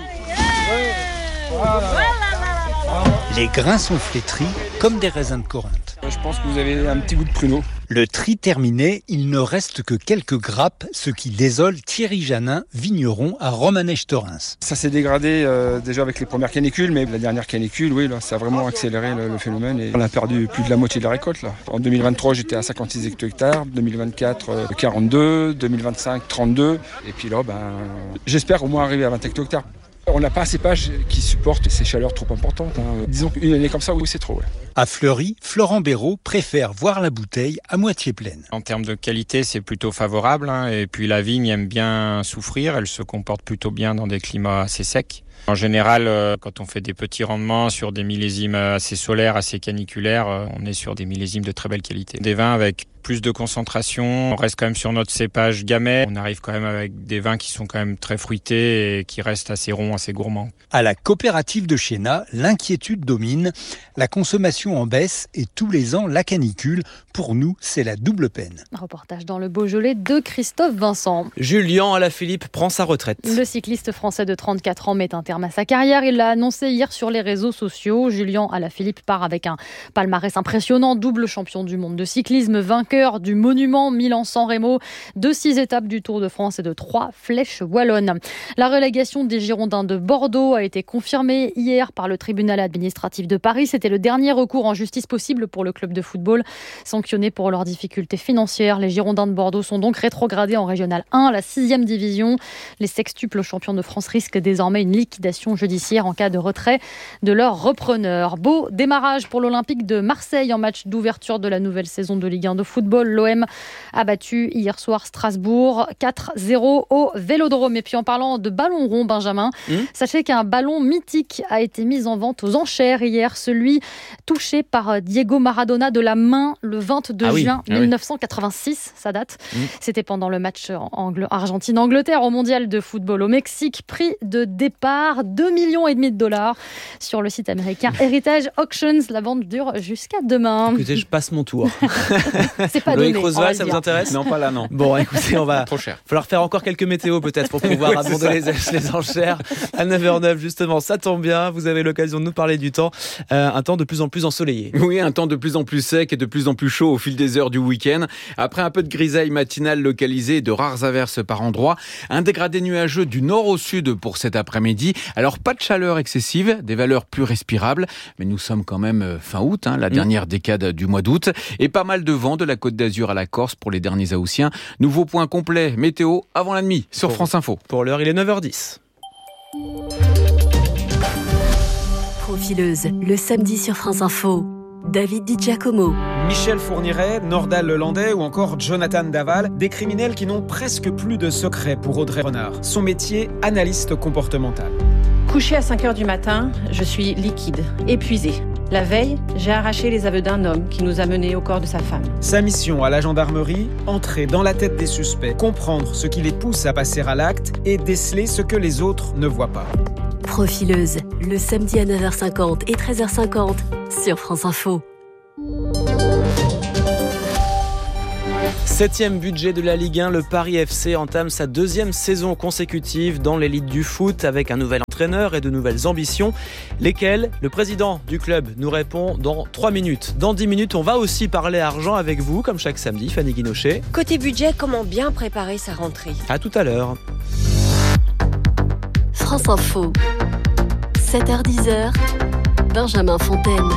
Les grains sont flétris comme des raisins de Corinthe. Je pense que vous avez un petit goût de pruneau. Le tri terminé, il ne reste que quelques grappes, ce qui désole Thierry Janin, vigneron à Romanèche-Thorens. Ça s'est dégradé euh, déjà avec les premières canicules, mais la dernière canicule, oui, là, ça a vraiment accéléré le, le phénomène. Et on a perdu plus de la moitié de la récolte. Là. En deux mille vingt-trois, j'étais à cinquante-six hectares, deux mille vingt-quatre, euh, quarante-deux, deux mille vingt-cinq, trente-deux. Et puis là, ben, j'espère au moins arriver à vingt hectares. On n'a pas un cépage qui supporte ces chaleurs trop importantes. Hein. Disons qu'une année comme ça, oui, c'est trop. Ouais. À Fleury, Florent Béraud préfère voir la bouteille à moitié pleine. En termes de qualité, c'est plutôt favorable. Hein. Et puis la vigne aime bien souffrir. Elle se comporte plutôt bien dans des climats assez secs. En général, quand on fait des petits rendements sur des millésimes assez solaires, assez caniculaires, on est sur des millésimes de très belle qualité. Des vins avec plus de concentration, on reste quand même sur notre cépage Gamay. On arrive quand même avec des vins qui sont quand même très fruités et qui restent assez ronds, assez gourmands. À la coopérative de Chéna, l'inquiétude domine. La consommation en baisse et tous les ans la canicule. Pour nous, c'est la double peine. Reportage dans le Beaujolais de Christophe Vincent. Julien Alaphilippe prend sa retraite. Le cycliste français de trente-quatre ans met un terme à sa carrière. Il l'a annoncé hier sur les réseaux sociaux. Julien Alaphilippe part avec un palmarès impressionnant, double champion du monde de cyclisme, vainqueur du monument Milan-San Remo, de six étapes du Tour de France et de trois flèches wallonnes. La relégation des Girondins de Bordeaux a été confirmée hier par le tribunal administratif de Paris. C'était le dernier recours en justice possible pour le club de football. Sanctionnés pour leurs difficultés financières, les Girondins de Bordeaux sont donc rétrogradés en Régional un, la sixième division. Les sextuples champions de France risquent désormais une liquidation judiciaire en cas de retrait de leur repreneur. Beau démarrage pour l'Olympique de Marseille en match d'ouverture de la nouvelle saison de Ligue un de football. L'O M a battu hier soir Strasbourg quatre zéro au Vélodrome. Et puis en parlant de ballon rond, Benjamin, mmh. sachez qu'un ballon mythique a été mis en vente aux enchères hier, celui touché par Diego Maradona de la main le vingt-deux juin mille neuf cent quatre-vingt-six, ça date. Mmh. C'était pendant le match Angl- Argentine-Angleterre au mondial de football au Mexique. Prix de départ deux virgule cinq millions de dollars sur le site américain Heritage Auctions. La vente dure jusqu'à demain. Écoutez, je passe mon tour. C'est pas Loïc donné. Roosevelt, ça vous intéresse? Non, pas là, non. Bon, écoutez, on va trop cher. Falloir faire encore quelques météos peut-être pour pouvoir ouais, abonder les, les enchères à neuf heures neuf justement. Ça tombe bien, vous avez l'occasion de nous parler du temps, euh, un temps de plus en plus ensoleillé. Oui, un temps de plus en plus sec et de plus en plus chaud au fil des heures du week-end. Après un peu de grisaille matinale localisée et de rares averses par endroits, un dégradé nuageux du nord au sud pour cet après-midi. Alors pas de chaleur excessive, des valeurs plus respirables, mais nous sommes quand même fin août, hein, la dernière mmh. décade du mois d'août, et pas mal de vent de la Côte d'Azur à la Corse pour les derniers Haussiens. Nouveau point complet météo avant la nuit sur pour, France Info. Pour l'heure, il est neuf heures dix. Profileuse, le samedi sur France Info. David Di Giacomo. Michel Fourniret, Nordal Lelandais ou encore Jonathan Daval, des criminels qui n'ont presque plus de secret pour Audrey Renard. Son métier, analyste comportemental. Couché à cinq heures du matin, je suis liquide, épuisée. La veille, j'ai arraché les aveux d'un homme qui nous a menés au corps de sa femme. Sa mission à la gendarmerie, entrer dans la tête des suspects, comprendre ce qui les pousse à passer à l'acte et déceler ce que les autres ne voient pas. Profileuse, le samedi à neuf heures cinquante et treize heures cinquante sur France Info. Septième budget de la Ligue un, le Paris F C entame sa deuxième saison consécutive dans l'élite du foot avec un nouvel entraîneur et de nouvelles ambitions. Lesquelles ? Le président du club nous répond dans trois minutes. Dans dix minutes, on va aussi parler argent avec vous, comme chaque samedi, Fanny Guinochet. Côté budget, comment bien préparer sa rentrée ? À tout à l'heure. France Info, sept heures dix, Benjamin Fontaine.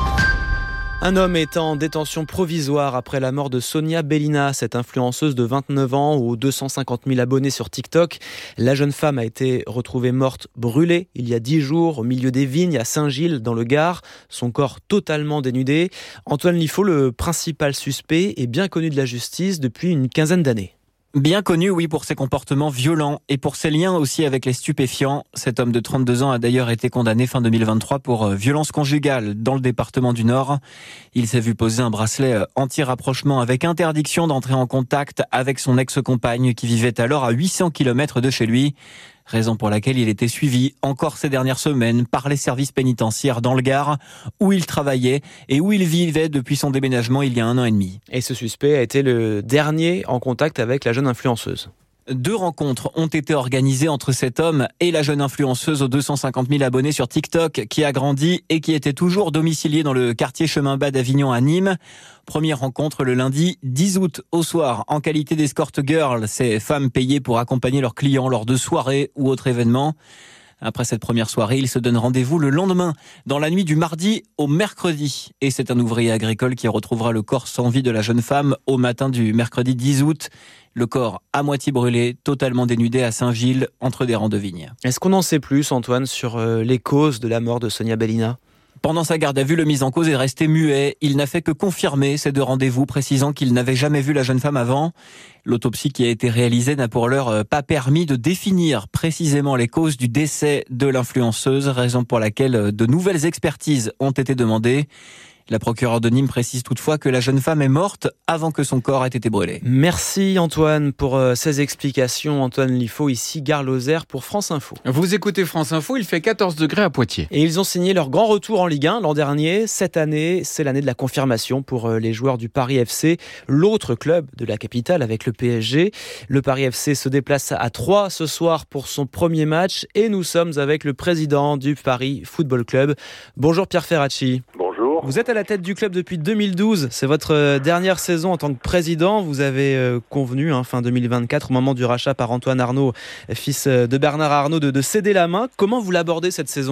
Un homme est en détention provisoire après la mort de Sonia Bellina, cette influenceuse de vingt-neuf ans aux deux cent cinquante mille abonnés sur TikTok. La jeune femme a été retrouvée morte brûlée il y a dix jours au milieu des vignes à Saint-Gilles dans le Gard. Son corps totalement dénudé. Antoine Liffaut, le principal suspect, est bien connu de la justice depuis une quinzaine d'années. Bien connu, oui, pour ses comportements violents et pour ses liens aussi avec les stupéfiants. Cet homme de trente-deux ans a d'ailleurs été condamné fin deux mille vingt-trois pour violence conjugale dans le département du Nord. Il s'est vu poser un bracelet anti-rapprochement avec interdiction d'entrer en contact avec son ex-compagne qui vivait alors à huit cents kilomètres de chez lui. Raison pour laquelle il était suivi encore ces dernières semaines par les services pénitentiaires dans le Gard, où il travaillait et où il vivait depuis son déménagement il y a un an et demi. Et ce suspect a été le dernier en contact avec la jeune influenceuse. Deux rencontres ont été organisées entre cet homme et la jeune influenceuse aux deux cent cinquante mille abonnés sur TikTok qui a grandi et qui était toujours domiciliée dans le quartier Chemin Bas d'Avignon à Nîmes. Première rencontre le lundi dix août au soir en qualité d'escort girl, ces femmes payées pour accompagner leurs clients lors de soirées ou autres événements. Après cette première soirée, ils se donnent rendez-vous le lendemain, dans la nuit du mardi au mercredi. Et c'est un ouvrier agricole qui retrouvera le corps sans vie de la jeune femme au matin du mercredi dix août. Le corps à moitié brûlé, totalement dénudé à Saint-Gilles, entre des rangs de vignes. Est-ce qu'on en sait plus, Antoine, sur les causes de la mort de Sonia Bellina ? Pendant sa garde à vue, le mis en cause est resté muet. Il n'a fait que confirmer ces deux rendez-vous, précisant qu'il n'avait jamais vu la jeune femme avant. L'autopsie qui a été réalisée n'a pour l'heure pas permis de définir précisément les causes du décès de l'influenceuse, raison pour laquelle de nouvelles expertises ont été demandées. La procureure de Nîmes précise toutefois que la jeune femme est morte avant que son corps ait été brûlé. Merci Antoine pour euh, ces explications. Antoine Liffaut, ici Gare Lozère pour France Info. Vous écoutez France Info, il fait quatorze degrés à Poitiers. Et ils ont signé leur grand retour en Ligue un l'an dernier. Cette année, c'est l'année de la confirmation pour euh, les joueurs du Paris F C, l'autre club de la capitale avec le P S G. Le Paris F C se déplace à Troyes ce soir pour son premier match et nous sommes avec le président du Paris Football Club. Bonjour Pierre Ferracci. Bonjour. Vous êtes à la tête du club depuis deux mille douze, c'est votre dernière saison en tant que président. Vous avez euh, convenu, hein, fin deux mille vingt-quatre, au moment du rachat par Antoine Arnaud, fils de Bernard Arnaud, de, de céder la main. Comment vous l'abordez cette saison ?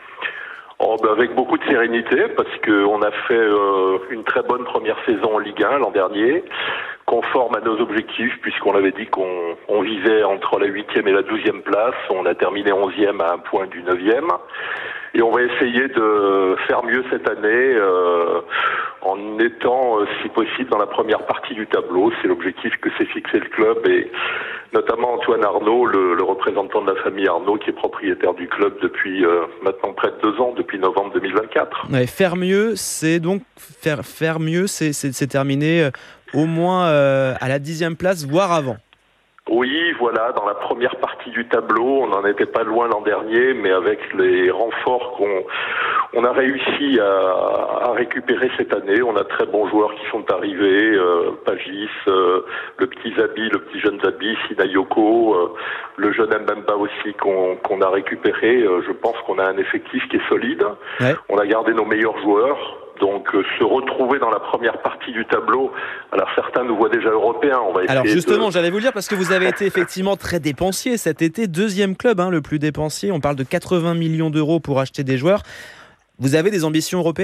Oh, ben avec beaucoup de sérénité, parce qu'on a fait euh, une très bonne première saison en Ligue un l'an dernier, conforme à nos objectifs, puisqu'on avait dit qu'on on visait entre la huitième et la douzième place. On a terminé onzième à un point du neuvième. Et on va essayer de faire mieux cette année euh, en étant, euh, si possible, dans la première partie du tableau. C'est l'objectif que s'est fixé le club et notamment Antoine Arnaud, le, le représentant de la famille Arnaud, qui est propriétaire du club depuis euh, maintenant près de deux ans, depuis novembre deux mille vingt-quatre. Ouais, faire mieux, c'est donc faire, faire mieux, c'est, c'est, c'est terminer euh, au moins euh, à la dixième place, voire avant. Oui, voilà, dans la première partie du tableau, on n'en était pas loin l'an dernier, mais avec les renforts qu'on on a réussi à, à récupérer cette année, on a très bons joueurs qui sont arrivés, euh, Pagis, euh, le petit Zabi, le petit jeune Zabi, Sinayoko, euh, le jeune Mbemba aussi qu'on, qu'on a récupéré. Euh, je pense qu'on a un effectif qui est solide. Ouais. On a gardé nos meilleurs joueurs. Donc euh, se retrouver dans la première partie du tableau, alors certains nous voient déjà européens, on va essayer. Alors justement, de... j'allais vous le dire parce que vous avez été effectivement très dépensier cet été, deuxième club hein, le plus dépensier, on parle de quatre-vingts millions d'euros pour acheter des joueurs. Vous avez des ambitions européennes ?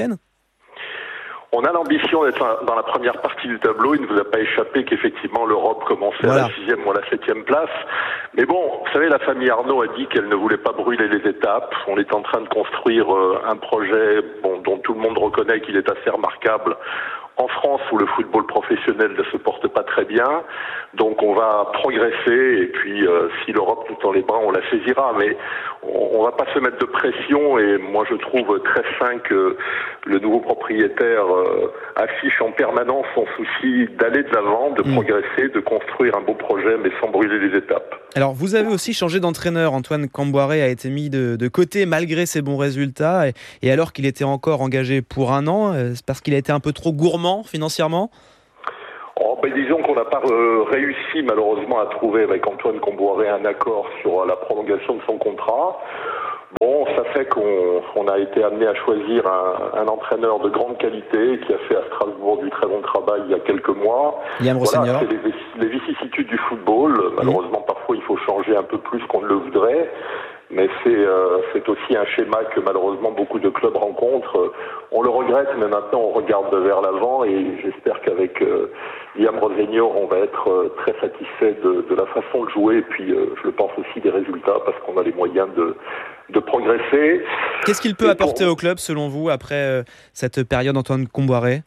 On a l'ambition d'être dans la première partie du tableau. Il ne vous a pas échappé qu'effectivement l'Europe commençait voilà. à la sixième ou à la septième place. Mais bon, vous savez, la famille Arnaud a dit qu'elle ne voulait pas brûler les étapes. On est en train de construire euh, un projet bon, dont tout le monde reconnaît qu'il est assez remarquable en France où le football professionnel ne se porte pas très bien. Donc on va progresser et puis euh, si l'Europe nous tend les bras, on la saisira. Mais on, on va pas se mettre de pression et moi je trouve très sain que le nouveau propriétaire euh, affiche en permanence son souci d'aller de l'avant, de mmh. progresser, de construire un beau projet mais sans brûler les étapes. Alors vous avez aussi changé d'entraîneur. Antoine Camboiré a été mis de, de côté malgré ses bons résultats et, et alors qu'il était encore engagé pour un an, euh, c'est parce qu'il a été un peu trop gourmand financièrement? Oh, ben disons qu'on n'a pas euh, réussi malheureusement à trouver avec Antoine Camboiré un accord sur euh, la prolongation de son contrat. Bon, ça fait qu'on on a été amené à choisir un, un entraîneur de grande qualité qui a fait à Strasbourg du très bon travail il y a quelques mois. Liam Rossignol. Voilà, c'est les, les vicissitudes du football. Malheureusement, parfois, il faut changer un peu plus qu'on ne le voudrait. Mais c'est, euh, c'est aussi un schéma que malheureusement beaucoup de clubs rencontrent. On le regrette, mais maintenant on regarde vers l'avant et j'espère qu'avec euh, Liam Rossignol, on va être euh, très satisfait de, de la façon de jouer et puis euh, je le pense aussi des résultats parce qu'on a les moyens de, de progresser. Qu'est-ce qu'il peut et apporter pour... au club selon vous après euh, cette période Antoine Camboiré?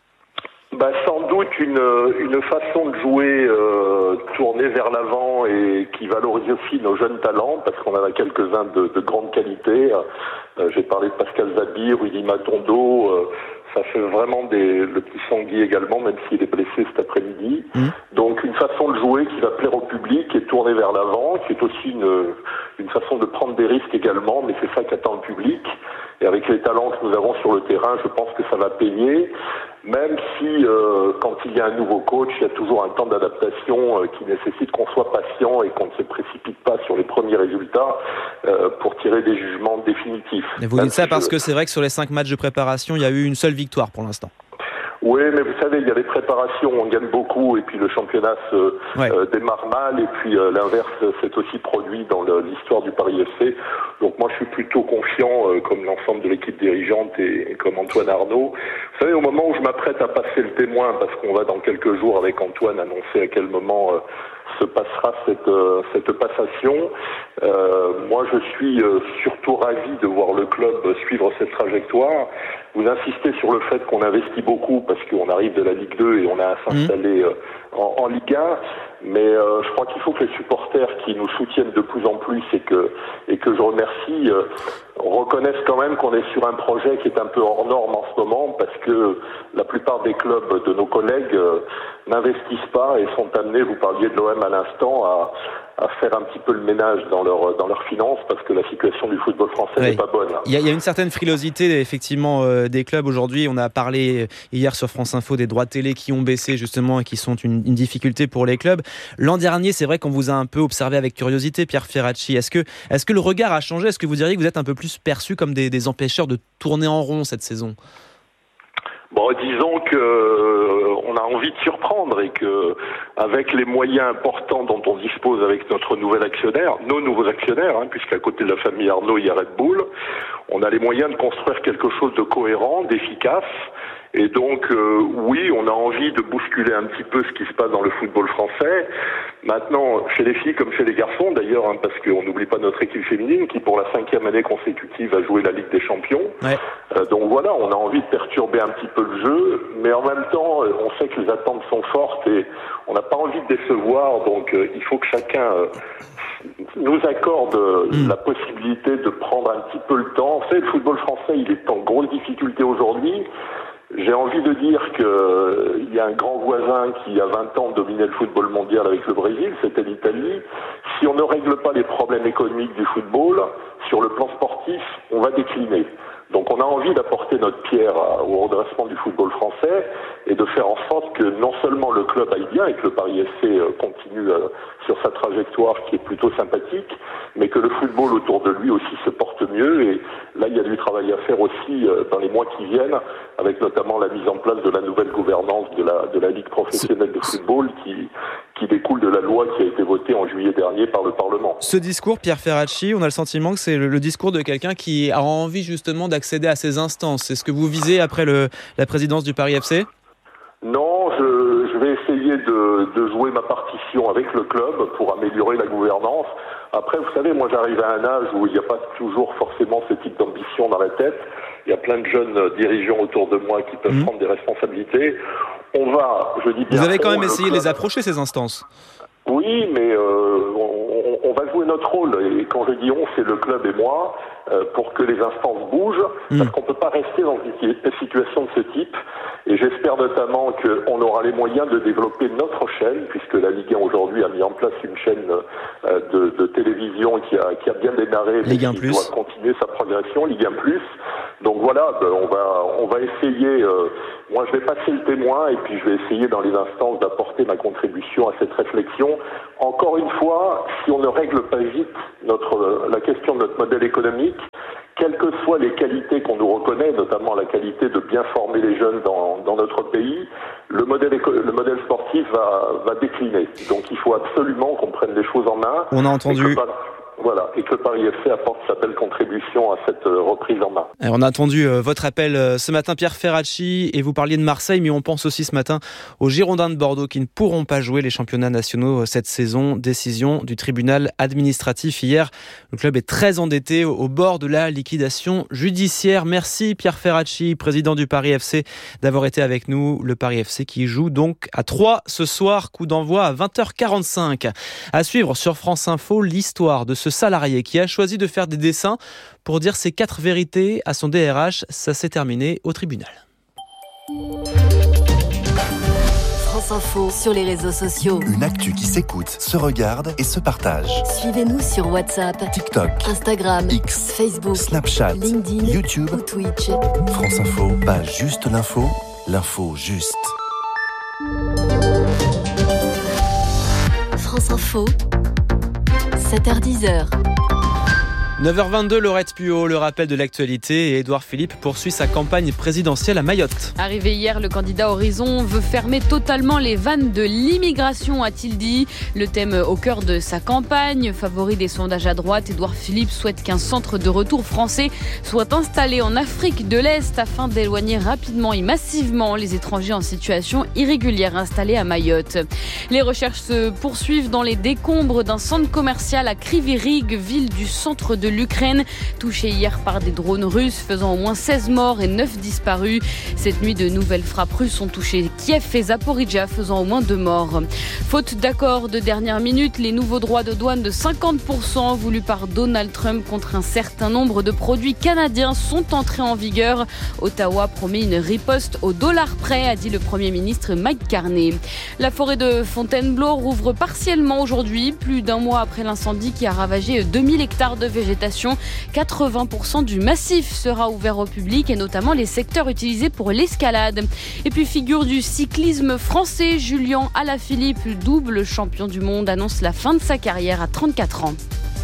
Bah, sans doute une, une façon de jouer euh, tournée vers l'avant et qui valorise aussi nos jeunes talents parce qu'on en a quelques-uns de, de grande qualité. Euh, j'ai parlé de Pascal Zabi, Rudy Matondo. Euh, ça fait vraiment des, le petit Sangui également, même s'il est blessé cet après-midi. Mmh. Donc une façon de jouer qui va plaire au public et tourner vers l'avant, qui est aussi une, une façon de prendre des risques également, mais c'est ça qu'attend le public. Et avec les talents que nous avons sur le terrain, je pense que ça va payer. Même si, euh, quand il y a un nouveau coach, il y a toujours un temps d'adaptation euh, qui nécessite qu'on soit patient et qu'on ne se précipite pas sur les premiers résultats euh, pour tirer des jugements définitifs. Et vous dites ça parce que c'est vrai que sur les cinq matchs de préparation, il y a eu une seule victoire pour l'instant. Oui, mais vous savez, il y a des préparations, on gagne beaucoup, et puis le championnat se ouais. euh, démarre mal, et puis euh, l'inverse s'est aussi produit dans le, l'histoire du Paris F C. Donc moi, je suis plutôt confiant, euh, comme l'ensemble de l'équipe dirigeante et, et comme Antoine Arnaud. Vous savez, au moment où je m'apprête à passer le témoin, parce qu'on va dans quelques jours avec Antoine annoncer à quel moment euh, se passera cette, euh, cette passation, euh, moi je suis euh, surtout ravi de voir le club suivre cette trajectoire. Vous insistez sur le fait qu'on investit beaucoup parce qu'on arrive de la Ligue deux et on a à s'installer euh, en, en Ligue un, mais euh, je crois qu'il faut que les supporters qui nous soutiennent de plus en plus et que, et que je remercie euh, reconnaissent quand même qu'on est sur un projet qui est un peu hors norme en ce moment parce que la plupart des clubs de nos collègues euh, n'investissent pas et sont amenés, vous parliez de l'O M à l'instant, à, à faire un petit peu le ménage dans leurs dans leurs finances parce que la situation du football français oui. n'est pas bonne. Il y, a, il y a une certaine frilosité effectivement euh, des clubs aujourd'hui. On a parlé hier sur France Info des droits télé qui ont baissé justement et qui sont une, une difficulté pour les clubs. L'an dernier, c'est vrai qu'on vous a un peu observé avec curiosité, Pierre Ferracci. Est-ce que, est-ce que le regard a changé? Est-ce que vous diriez que vous êtes un peu plus perçus comme des, des empêcheurs de tourner en rond cette saison? Bon, disons que euh, on a envie de surprendre et que avec les moyens importants dont on dispose avec notre nouvel actionnaire, nos nouveaux actionnaires, hein, puisqu'à côté de la famille Arnaud, il y a Red Bull, on a les moyens de construire quelque chose de cohérent, d'efficace. Et donc, euh, oui, on a envie de bousculer un petit peu ce qui se passe dans le football français. Maintenant, chez les filles comme chez les garçons, d'ailleurs, hein, parce qu'on n'oublie pas notre équipe féminine qui, pour la cinquième année consécutive, a joué la Ligue des Champions. Ouais. Euh, donc voilà, on a envie de perturber un petit peu le jeu, mais en même temps, on sait que les attentes sont fortes et on n'a pas envie de décevoir. Donc, euh, il faut que chacun euh, nous accorde mmh. la possibilité de prendre un petit peu le temps. Vous savez, le football français, il est en grosse difficulté aujourd'hui. J'ai envie de dire qu'il euh, y a un grand voisin qui, à vingt ans, dominait le football mondial avec le Brésil, c'était l'Italie. Si on ne règle pas les problèmes économiques du football, sur le plan sportif, on va décliner. Donc on a envie d'apporter notre pierre au redressement du football français et de faire en sorte que non seulement le club aille bien et que le Paris F C continue sur sa trajectoire qui est plutôt sympathique, mais que le football autour de lui aussi se porte mieux. Et là, il y a du travail à faire aussi dans les mois qui viennent, avec notamment la mise en place de la nouvelle gouvernance de la, de la Ligue professionnelle de football qui, qui découle de la loi qui a été votée en juillet dernier par le Parlement. Ce discours, Pierre Ferracci, on a le sentiment que c'est le, le discours de quelqu'un qui a envie justement d'accéder à ces instances. C'est ce que vous visez après le, la présidence du Paris F C? Non, je, je vais essayer de, de jouer ma partition avec le club pour améliorer la gouvernance. Après, vous savez, moi j'arrive à un âge où il n'y a pas toujours forcément ce type d'ambition dans la tête. Il y a plein de jeunes dirigeants autour de moi qui peuvent mmh. prendre des responsabilités. On va, je dis bien... Vous avez quand même on, essayé de club... les approcher, ces instances. Oui, mais euh, on, on va jouer notre rôle. Et quand je dis on, c'est le club et moi, euh, pour que les instances bougent, mmh. parce qu'on ne peut pas rester dans une situation de ce type. Et j'espère notamment qu'on aura les moyens de développer notre chaîne, puisque la Ligue un aujourd'hui a mis en place une chaîne euh, de, de télévision qui a, qui a bien démarré, mais qui doit continuer sa progression, Ligue un plus. Donc voilà, ben on va on va essayer, euh, moi je vais passer le témoin et puis je vais essayer dans les instances d'apporter ma contribution à cette réflexion. Encore une fois, si on ne règle pas vite notre la question de notre modèle économique, quelles que soient les qualités qu'on nous reconnaît, notamment la qualité de bien former les jeunes dans, dans notre pays, le modèle, éco- le modèle sportif va, va décliner. Donc il faut absolument qu'on prenne les choses en main. On a entendu... Voilà, et que Paris F C apporte sa belle contribution à cette reprise en main. Alors on a entendu euh, votre appel euh, ce matin, Pierre Ferracci, et vous parliez de Marseille, mais on pense aussi ce matin aux Girondins de Bordeaux qui ne pourront pas jouer les championnats nationaux cette saison. Décision du tribunal administratif hier. Le club est très endetté au, au bord de la liquidation judiciaire. Merci Pierre Ferracci, président du Paris F C, d'avoir été avec nous. Le Paris F C qui joue donc à trois ce soir, coup d'envoi à vingt heures quarante-cinq. À suivre sur France Info, l'histoire de ce salarié qui a choisi de faire des dessins pour dire ses quatre vérités à son D R H. Ça s'est terminé au tribunal. France Info sur les réseaux sociaux. Une actu qui s'écoute, se regarde et se partage. Suivez-nous sur WhatsApp, TikTok, Instagram, X, Facebook, Snapchat, LinkedIn, YouTube ou Twitch. France Info, pas juste l'info, l'info juste. France Info, sept heures dix. neuf heures vingt-deux, Laurette Puot, le rappel de l'actualité, et Édouard Philippe poursuit sa campagne présidentielle à Mayotte. Arrivé hier, le candidat Horizon veut fermer totalement les vannes de l'immigration, a-t-il dit. Le thème au cœur de sa campagne. Favori des sondages à droite, Édouard Philippe souhaite qu'un centre de retour français soit installé en Afrique de l'Est afin d'éloigner rapidement et massivement les étrangers en situation irrégulière installés à Mayotte. Les recherches se poursuivent dans les décombres d'un centre commercial à Kryvyi-Rih, ville du centre de l'Ukraine, touché hier par des drones russes, faisant au moins seize morts et neuf disparus. Cette nuit, de nouvelles frappes russes ont touché Kiev et Zaporizhzhia, faisant au moins deux morts. Faute d'accord de dernière minute, les nouveaux droits de douane de cinquante pour cent voulus par Donald Trump contre un certain nombre de produits canadiens sont entrés en vigueur. Ottawa promet une riposte au dollar près, a dit le Premier ministre Mike Carney. La forêt de Fontainebleau rouvre partiellement aujourd'hui, plus d'un mois après l'incendie qui a ravagé deux mille hectares de végétation. quatre-vingts pour cent du massif sera ouvert au public et notamment les secteurs utilisés pour l'escalade. Et puis figure du cyclisme français, Julien Alaphilippe, double champion du monde, annonce la fin de sa carrière à trente-quatre ans.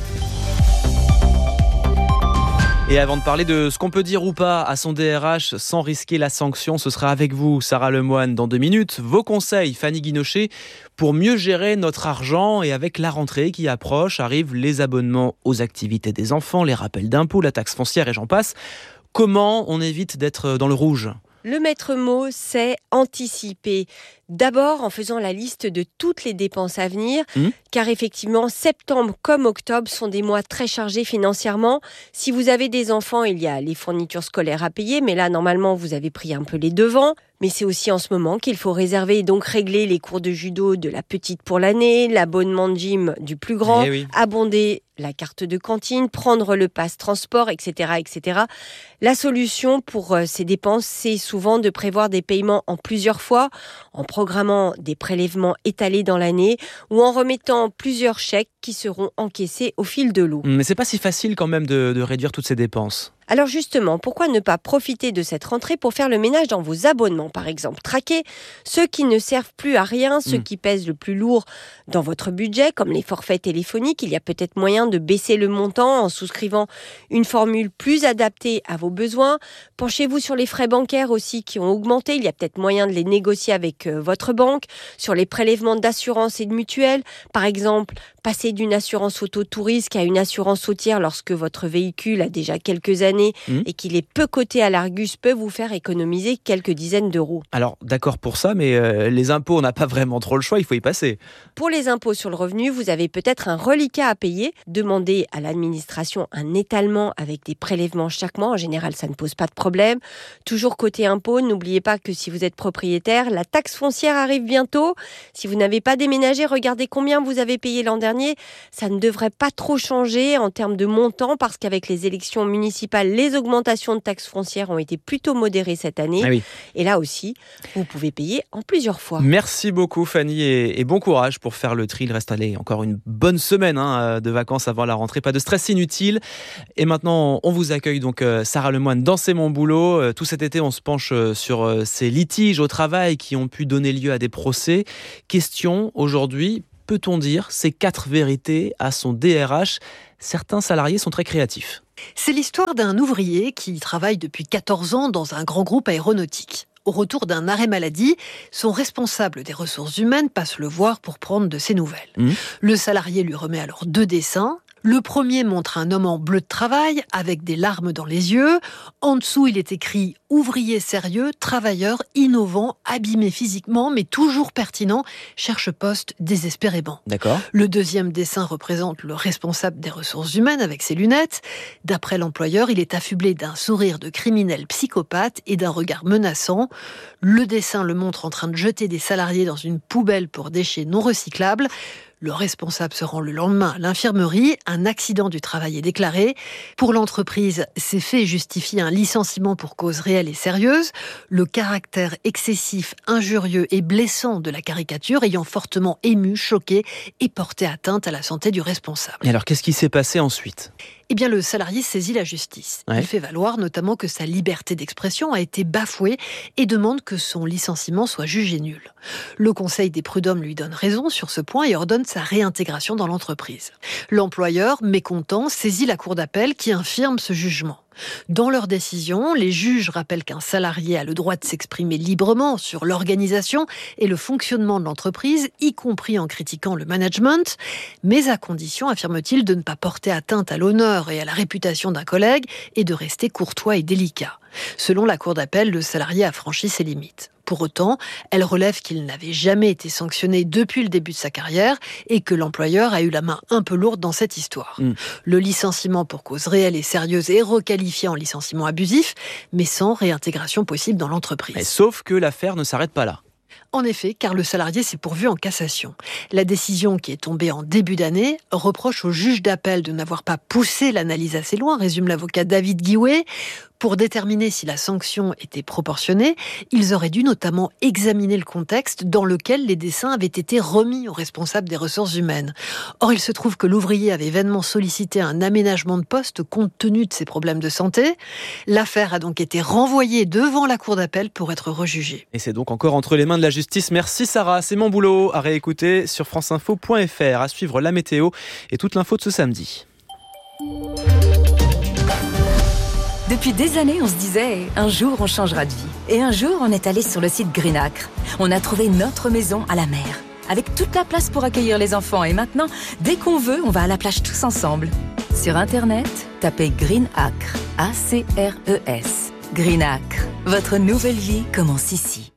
Et avant de parler de ce qu'on peut dire ou pas à son D R H sans risquer la sanction, ce sera avec vous, Sarah Lemoine, dans deux minutes. Vos conseils, Fanny Guinochet, pour mieux gérer notre argent. Et avec la rentrée qui approche, arrivent les abonnements aux activités des enfants, les rappels d'impôts, la taxe foncière et j'en passe. Comment on évite d'être dans le rouge ? Le maître mot, c'est anticiper. D'abord en faisant la liste de toutes les dépenses à venir, mmh. car effectivement, septembre comme octobre sont des mois très chargés financièrement. Si vous avez des enfants, il y a les fournitures scolaires à payer, mais là, normalement, vous avez pris un peu les devants. Mais c'est aussi en ce moment qu'il faut réserver et donc régler les cours de judo de la petite pour l'année, l'abonnement de gym du plus grand, eh oui. abonder la carte de cantine, prendre le pass transport, et cetera, et cetera. La solution pour ces dépenses, c'est souvent de prévoir des paiements en plusieurs fois, en programmant des prélèvements étalés dans l'année ou en remettant plusieurs chèques qui seront encaissés au fil de l'eau. Mais c'est pas si facile quand même de, de réduire toutes ces dépenses. Alors justement, pourquoi ne pas profiter de cette rentrée pour faire le ménage dans vos abonnements, par exemple? Traquer ceux qui ne servent plus à rien, ceux mmh. qui pèsent le plus lourd dans votre budget, comme les forfaits téléphoniques. Il y a peut-être moyen de baisser le montant en souscrivant une formule plus adaptée à vos besoins. Penchez-vous sur les frais bancaires aussi qui ont augmenté. Il y a peut-être moyen de les négocier avec euh, votre banque. Sur les prélèvements d'assurance et de mutuelle, par exemple, passer d'une assurance auto-tout risque à une assurance autière lorsque votre véhicule a déjà quelques années année mmh. et qu'il est peu coté à l'Argus peut vous faire économiser quelques dizaines d'euros. Alors d'accord pour ça, mais euh, les impôts, on n'a pas vraiment trop le choix, il faut y passer. Pour les impôts sur le revenu, vous avez peut-être un reliquat à payer. Demandez à l'administration un étalement avec des prélèvements chaque mois. En général, ça ne pose pas de problème. Toujours côté impôts, n'oubliez pas que si vous êtes propriétaire, la taxe foncière arrive bientôt. Si vous n'avez pas déménagé, regardez combien vous avez payé l'an dernier. Ça ne devrait pas trop changer en termes de montant parce qu'avec les élections municipales, les augmentations de taxes foncières ont été plutôt modérées cette année. Ah oui. Et là aussi, vous pouvez payer en plusieurs fois. Merci beaucoup Fanny et, et bon courage pour faire le tri. Il reste allez, encore une bonne semaine hein, de vacances avant la rentrée. Pas de stress inutile. Et maintenant, on vous accueille donc Sarah Lemoine dans C'est mon boulot. Tout cet été, on se penche sur ces litiges au travail qui ont pu donner lieu à des procès. Question aujourd'hui, peut-on dire ces quatre vérités à son D R H ? Certains salariés sont très créatifs. C'est l'histoire d'un ouvrier qui travaille depuis quatorze ans dans un grand groupe aéronautique. Au retour d'un arrêt maladie, son responsable des ressources humaines passe le voir pour prendre de ses nouvelles. Mmh. Le salarié lui remet alors deux dessins. Le premier montre un homme en bleu de travail avec des larmes dans les yeux. En dessous, il est écrit « Ouvrier sérieux, travailleur, innovant, abîmé physiquement, mais toujours pertinent, cherche poste désespérément. » D'accord. Le deuxième dessin représente le responsable des ressources humaines avec ses lunettes. D'après l'employeur, il est affublé d'un sourire de criminel psychopathe et d'un regard menaçant. Le dessin le montre en train de jeter des salariés dans une poubelle pour déchets non recyclables. Le responsable se rend le lendemain à l'infirmerie. Un accident du travail est déclaré. Pour l'entreprise, ces faits justifient un licenciement pour cause réelle et sérieuse. Le caractère excessif, injurieux et blessant de la caricature ayant fortement ému, choqué et porté atteinte à la santé du responsable. Et alors, qu'est-ce qui s'est passé ensuite ? Eh bien, le salarié saisit la justice. Ouais. Il fait valoir notamment que sa liberté d'expression a été bafouée et demande que son licenciement soit jugé nul. Le Conseil des prud'hommes lui donne raison sur ce point et ordonne sa réintégration dans l'entreprise. L'employeur, mécontent, saisit la cour d'appel qui infirme ce jugement. Dans leur décision, les juges rappellent qu'un salarié a le droit de s'exprimer librement sur l'organisation et le fonctionnement de l'entreprise, y compris en critiquant le management, mais à condition, affirme-t-il, de ne pas porter atteinte à l'honneur et à la réputation d'un collègue et de rester courtois et délicat. Selon la cour d'appel, le salarié a franchi ses limites. Pour autant, elle relève qu'il n'avait jamais été sanctionné depuis le début de sa carrière et que l'employeur a eu la main un peu lourde dans cette histoire. Mmh. Le licenciement pour cause réelle et sérieuse est requalifié en licenciement abusif, mais sans réintégration possible dans l'entreprise. Et sauf que l'affaire ne s'arrête pas là. En effet, car le salarié s'est pourvu en cassation. La décision qui est tombée en début d'année reproche au juge d'appel de n'avoir pas poussé l'analyse assez loin, résume l'avocat David Guiouet. Pour déterminer si la sanction était proportionnée, ils auraient dû notamment examiner le contexte dans lequel les dessins avaient été remis aux responsables des ressources humaines. Or, il se trouve que l'ouvrier avait vainement sollicité un aménagement de poste compte tenu de ses problèmes de santé. L'affaire a donc été renvoyée devant la cour d'appel pour être rejugée. Et c'est donc encore entre les mains de la justice. Merci Sarah, c'est mon boulot. À réécouter sur franceinfo point f r. À suivre la météo et toute l'info de ce samedi. Depuis des années, on se disait « un jour, on changera de vie ». Et un jour, on est allé sur le site Greenacre. On a trouvé notre maison à la mer, avec toute la place pour accueillir les enfants. Et maintenant, dès qu'on veut, on va à la plage tous ensemble. Sur Internet, tapez Greenacre, A C R E S. Greenacre, votre nouvelle vie commence ici.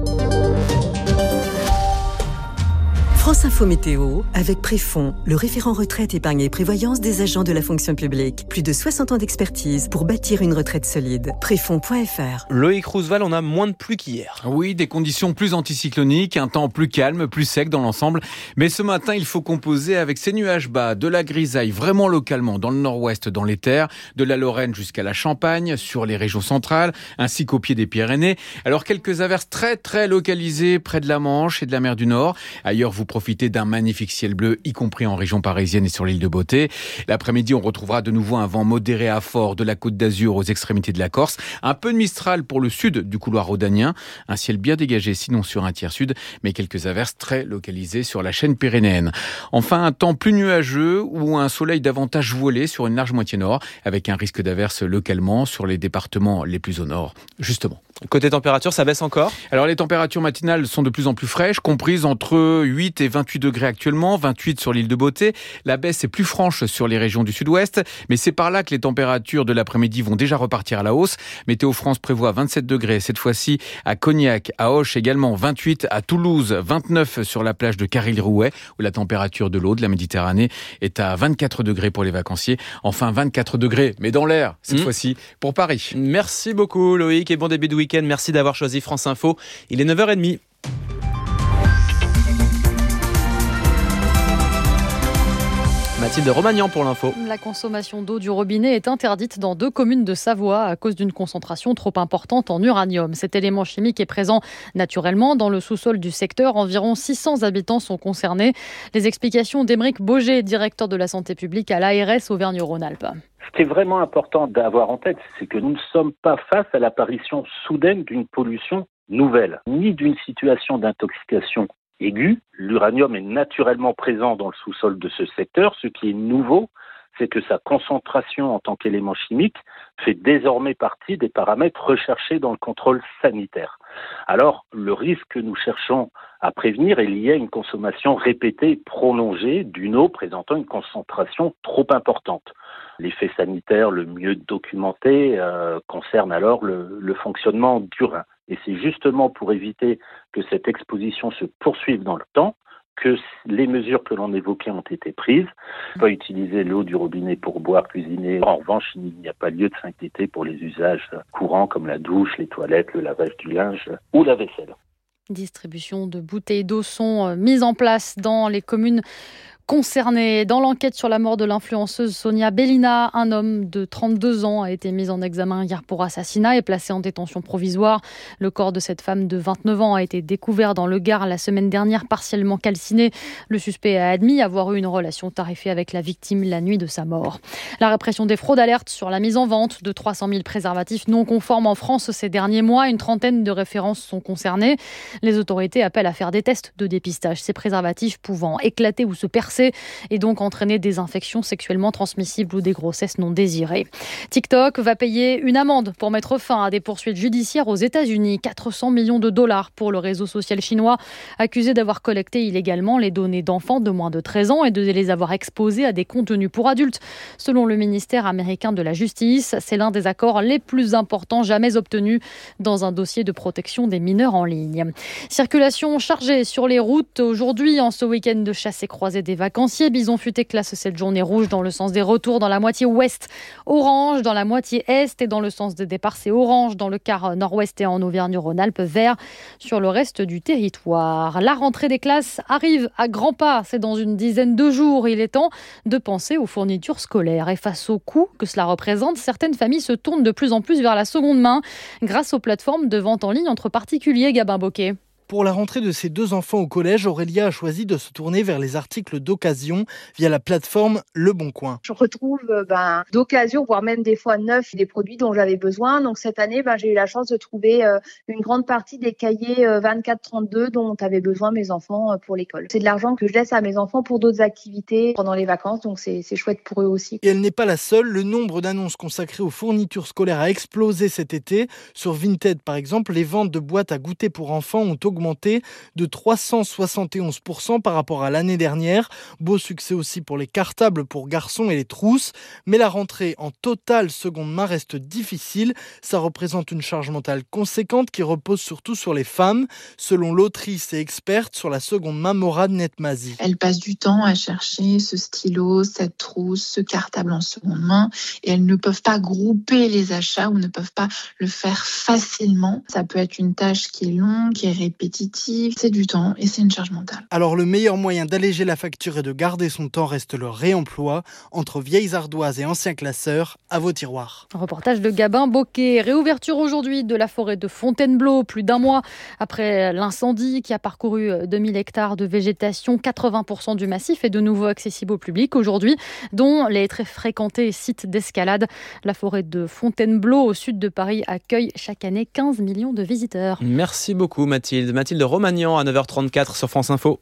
France Info Météo, avec Préfond, le référent retraite, épargne et prévoyance des agents de la fonction publique. Plus de soixante ans d'expertise pour bâtir une retraite solide. Préfond point f r. Loïc Roosevelt, on a moins de pluie qu'hier. Oui, des conditions plus anticycloniques, un temps plus calme, plus sec dans l'ensemble. Mais ce matin, il faut composer avec ces nuages bas, de la grisaille vraiment localement dans le nord-ouest, dans les terres, de la Lorraine jusqu'à la Champagne, sur les régions centrales, ainsi qu'au pied des Pyrénées. Alors quelques averses très très localisées près de la Manche et de la mer du Nord. Ailleurs, vous profiter d'un magnifique ciel bleu, y compris en région parisienne et sur l'île de Beauté. L'après-midi, on retrouvera de nouveau un vent modéré à fort de la Côte d'Azur aux extrémités de la Corse. Un peu de Mistral pour le sud du couloir rhodanien. Un ciel bien dégagé, sinon sur un tiers sud, mais quelques averses très localisées sur la chaîne pyrénéenne. Enfin, un temps plus nuageux ou un soleil davantage voilé sur une large moitié nord, avec un risque d'averses localement sur les départements les plus au nord, justement. Côté température, ça baisse encore ? Alors les températures matinales sont de plus en plus fraîches, comprises entre huit et vingt-huit degrés actuellement, vingt-huit sur l'île de Beauté. La baisse est plus franche sur les régions du sud-ouest, mais c'est par là que les températures de l'après-midi vont déjà repartir à la hausse. Météo France prévoit vingt-sept degrés cette fois-ci à Cognac, à Auch également vingt-huit, à Toulouse vingt-neuf sur la plage de Caril-Rouet où la température de l'eau de la Méditerranée est à vingt-quatre degrés pour les vacanciers. Enfin vingt-quatre degrés, mais dans l'air cette mmh. fois-ci pour Paris. Merci beaucoup Loïc et bon début de week-end. Merci d'avoir choisi France Info. Il est neuf heures trente. Mathilde Romagnan pour l'info. La consommation d'eau du robinet est interdite dans deux communes de Savoie à cause d'une concentration trop importante en uranium. Cet élément chimique est présent naturellement dans le sous-sol du secteur. Environ six cents habitants sont concernés. Les explications d'Émeric Boger, directeur de la santé publique à l'A R S Auvergne-Rhône-Alpes. Ce qui est vraiment important d'avoir en tête, c'est que nous ne sommes pas face à l'apparition soudaine d'une pollution nouvelle, ni d'une situation d'intoxication aiguë. L'uranium est naturellement présent dans le sous-sol de ce secteur. Ce qui est nouveau, c'est que sa concentration en tant qu'élément chimique fait désormais partie des paramètres recherchés dans le contrôle sanitaire. Alors, le risque que nous cherchons à prévenir est lié à une consommation répétée et prolongée d'une eau présentant une concentration trop importante. L'effet sanitaire le mieux documenté euh, concerne alors le, le fonctionnement du rein. Et c'est justement pour éviter que cette exposition se poursuive dans le temps que les mesures que l'on évoquait ont été prises. On peut utiliser l'eau du robinet pour boire, cuisiner. En revanche, il n'y a pas lieu de s'inquiéter pour les usages courants comme la douche, les toilettes, le lavage du linge ou la vaisselle. Distribution de bouteilles d'eau sont mises en place dans les communes concerné. Dans l'enquête sur la mort de l'influenceuse Sonia Bellina, un homme de trente-deux ans a été mis en examen hier pour assassinat et placé en détention provisoire. Le corps de cette femme de vingt-neuf ans a été découvert dans le Gard la semaine dernière, partiellement calciné. Le suspect a admis avoir eu une relation tarifée avec la victime la nuit de sa mort. La répression des fraudes alerte sur la mise en vente de trois cent mille préservatifs non conformes en France ces derniers mois. Une trentaine de références sont concernées. Les autorités appellent à faire des tests de dépistage. Ces préservatifs pouvant éclater ou se percer et donc entraîner des infections sexuellement transmissibles ou des grossesses non désirées. TikTok va payer une amende pour mettre fin à des poursuites judiciaires aux États-Unis. quatre cents millions de dollars pour le réseau social chinois, accusé d'avoir collecté illégalement les données d'enfants de moins de treize ans et de les avoir exposés à des contenus pour adultes. Selon le ministère américain de la Justice, c'est l'un des accords les plus importants jamais obtenus dans un dossier de protection des mineurs en ligne. Circulation chargée sur les routes aujourd'hui en ce week-end de chasse et croisée des vacanciers. Bison Futé classe cette journée rouge dans le sens des retours dans la moitié ouest, orange dans la moitié est et dans le sens des départs c'est orange dans le quart nord-ouest et en Auvergne-Rhône-Alpes, vert sur le reste du territoire. La rentrée des classes arrive à grands pas, c'est dans une dizaine de jours. Il est temps de penser aux fournitures scolaires et face au coût que cela représente, certaines familles se tournent de plus en plus vers la seconde main grâce aux plateformes de vente en ligne entre particuliers. Gabin Bocquet. Pour la rentrée de ses deux enfants au collège, Aurélia a choisi de se tourner vers les articles d'occasion via la plateforme Le Bon Coin. Je retrouve ben, d'occasion, voire même des fois neufs, des produits dont j'avais besoin. Donc cette année, ben, j'ai eu la chance de trouver euh, une grande partie des cahiers euh, vingt-quatre trente-deux dont avaient besoin mes enfants euh, pour l'école. C'est de l'argent que je laisse à mes enfants pour d'autres activités pendant les vacances, donc c'est, c'est chouette pour eux aussi. Et elle n'est pas la seule. Le nombre d'annonces consacrées aux fournitures scolaires a explosé cet été. Sur Vinted, par exemple, les ventes de boîtes à goûter pour enfants ont augmenté de trois cent soixante et onze pour cent par rapport à l'année dernière. Beau succès aussi pour les cartables pour garçons et les trousses. Mais la rentrée en totale seconde main reste difficile. Ça représente une charge mentale conséquente qui repose surtout sur les femmes. Selon l'autrice et experte sur la seconde main, Morad Netmazi. Elles passent du temps à chercher ce stylo, cette trousse, ce cartable en seconde main et elles ne peuvent pas grouper les achats ou ne peuvent pas le faire facilement. Ça peut être une tâche qui est longue, qui est répétitive. C'est du temps et c'est une charge mentale. Alors le meilleur moyen d'alléger la facture et de garder son temps reste le réemploi. Entre vieilles ardoises et anciens classeurs, à vos tiroirs. Reportage de Gabin Bocquet. Réouverture aujourd'hui de la forêt de Fontainebleau, plus d'un mois après l'incendie qui a parcouru deux mille hectares de végétation. quatre-vingts pour cent du massif est de nouveau accessible au public aujourd'hui, dont les très fréquentés sites d'escalade. La forêt de Fontainebleau, au sud de Paris, accueille chaque année quinze millions de visiteurs. Merci beaucoup Mathilde. Mathilde Romagnan à neuf heures trente-quatre sur France Info.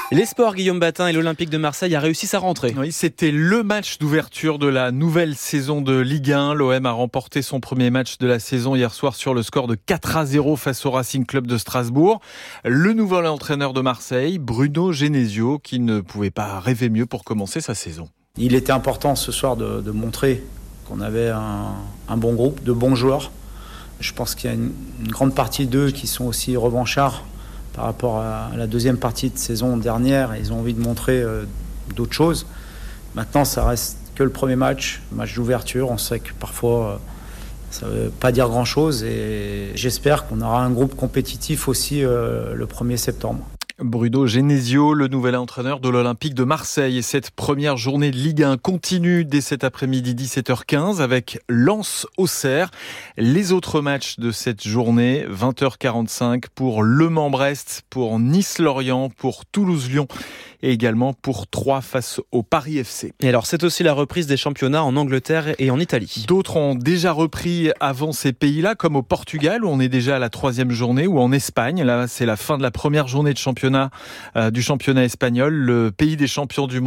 Les sports, Guillaume Batin, et l'Olympique de Marseille a réussi sa rentrée. Oui, c'était le match d'ouverture de la nouvelle saison de Ligue un. L'O M a remporté son premier match de la saison hier soir sur le score de quatre à zéro face au Racing Club de Strasbourg. Le nouvel entraîneur de Marseille, Bruno Genesio, qui ne pouvait pas rêver mieux pour commencer sa saison. Il était important ce soir de, de montrer qu'on avait un, un bon groupe, de bons joueurs. Je pense qu'il y a une, une grande partie d'eux qui sont aussi revanchards par rapport à la deuxième partie de saison dernière. Ils ont envie de montrer euh, d'autres choses. Maintenant, ça reste que le premier match, match d'ouverture. On sait que parfois, euh, ça ne veut pas dire grand-chose. Et j'espère qu'on aura un groupe compétitif aussi euh, le premier septembre. Bruno Genesio, le nouvel entraîneur de l'Olympique de Marseille. Et cette première journée de Ligue un continue dès cet après-midi dix-sept heures quinze avec Lens-Auxerre. Les autres matchs de cette journée, vingt heures quarante-cinq pour Le Mans-Brest, pour Nice-Lorient, pour Toulouse-Lyon et également pour Troyes face au Paris F C. Et alors, c'est aussi la reprise des championnats en Angleterre et en Italie. D'autres ont déjà repris avant ces pays-là, comme au Portugal, où on est déjà à la troisième journée, ou en Espagne. Là, c'est la fin de la première journée de championnat, euh, du championnat espagnol, le pays des champions du monde.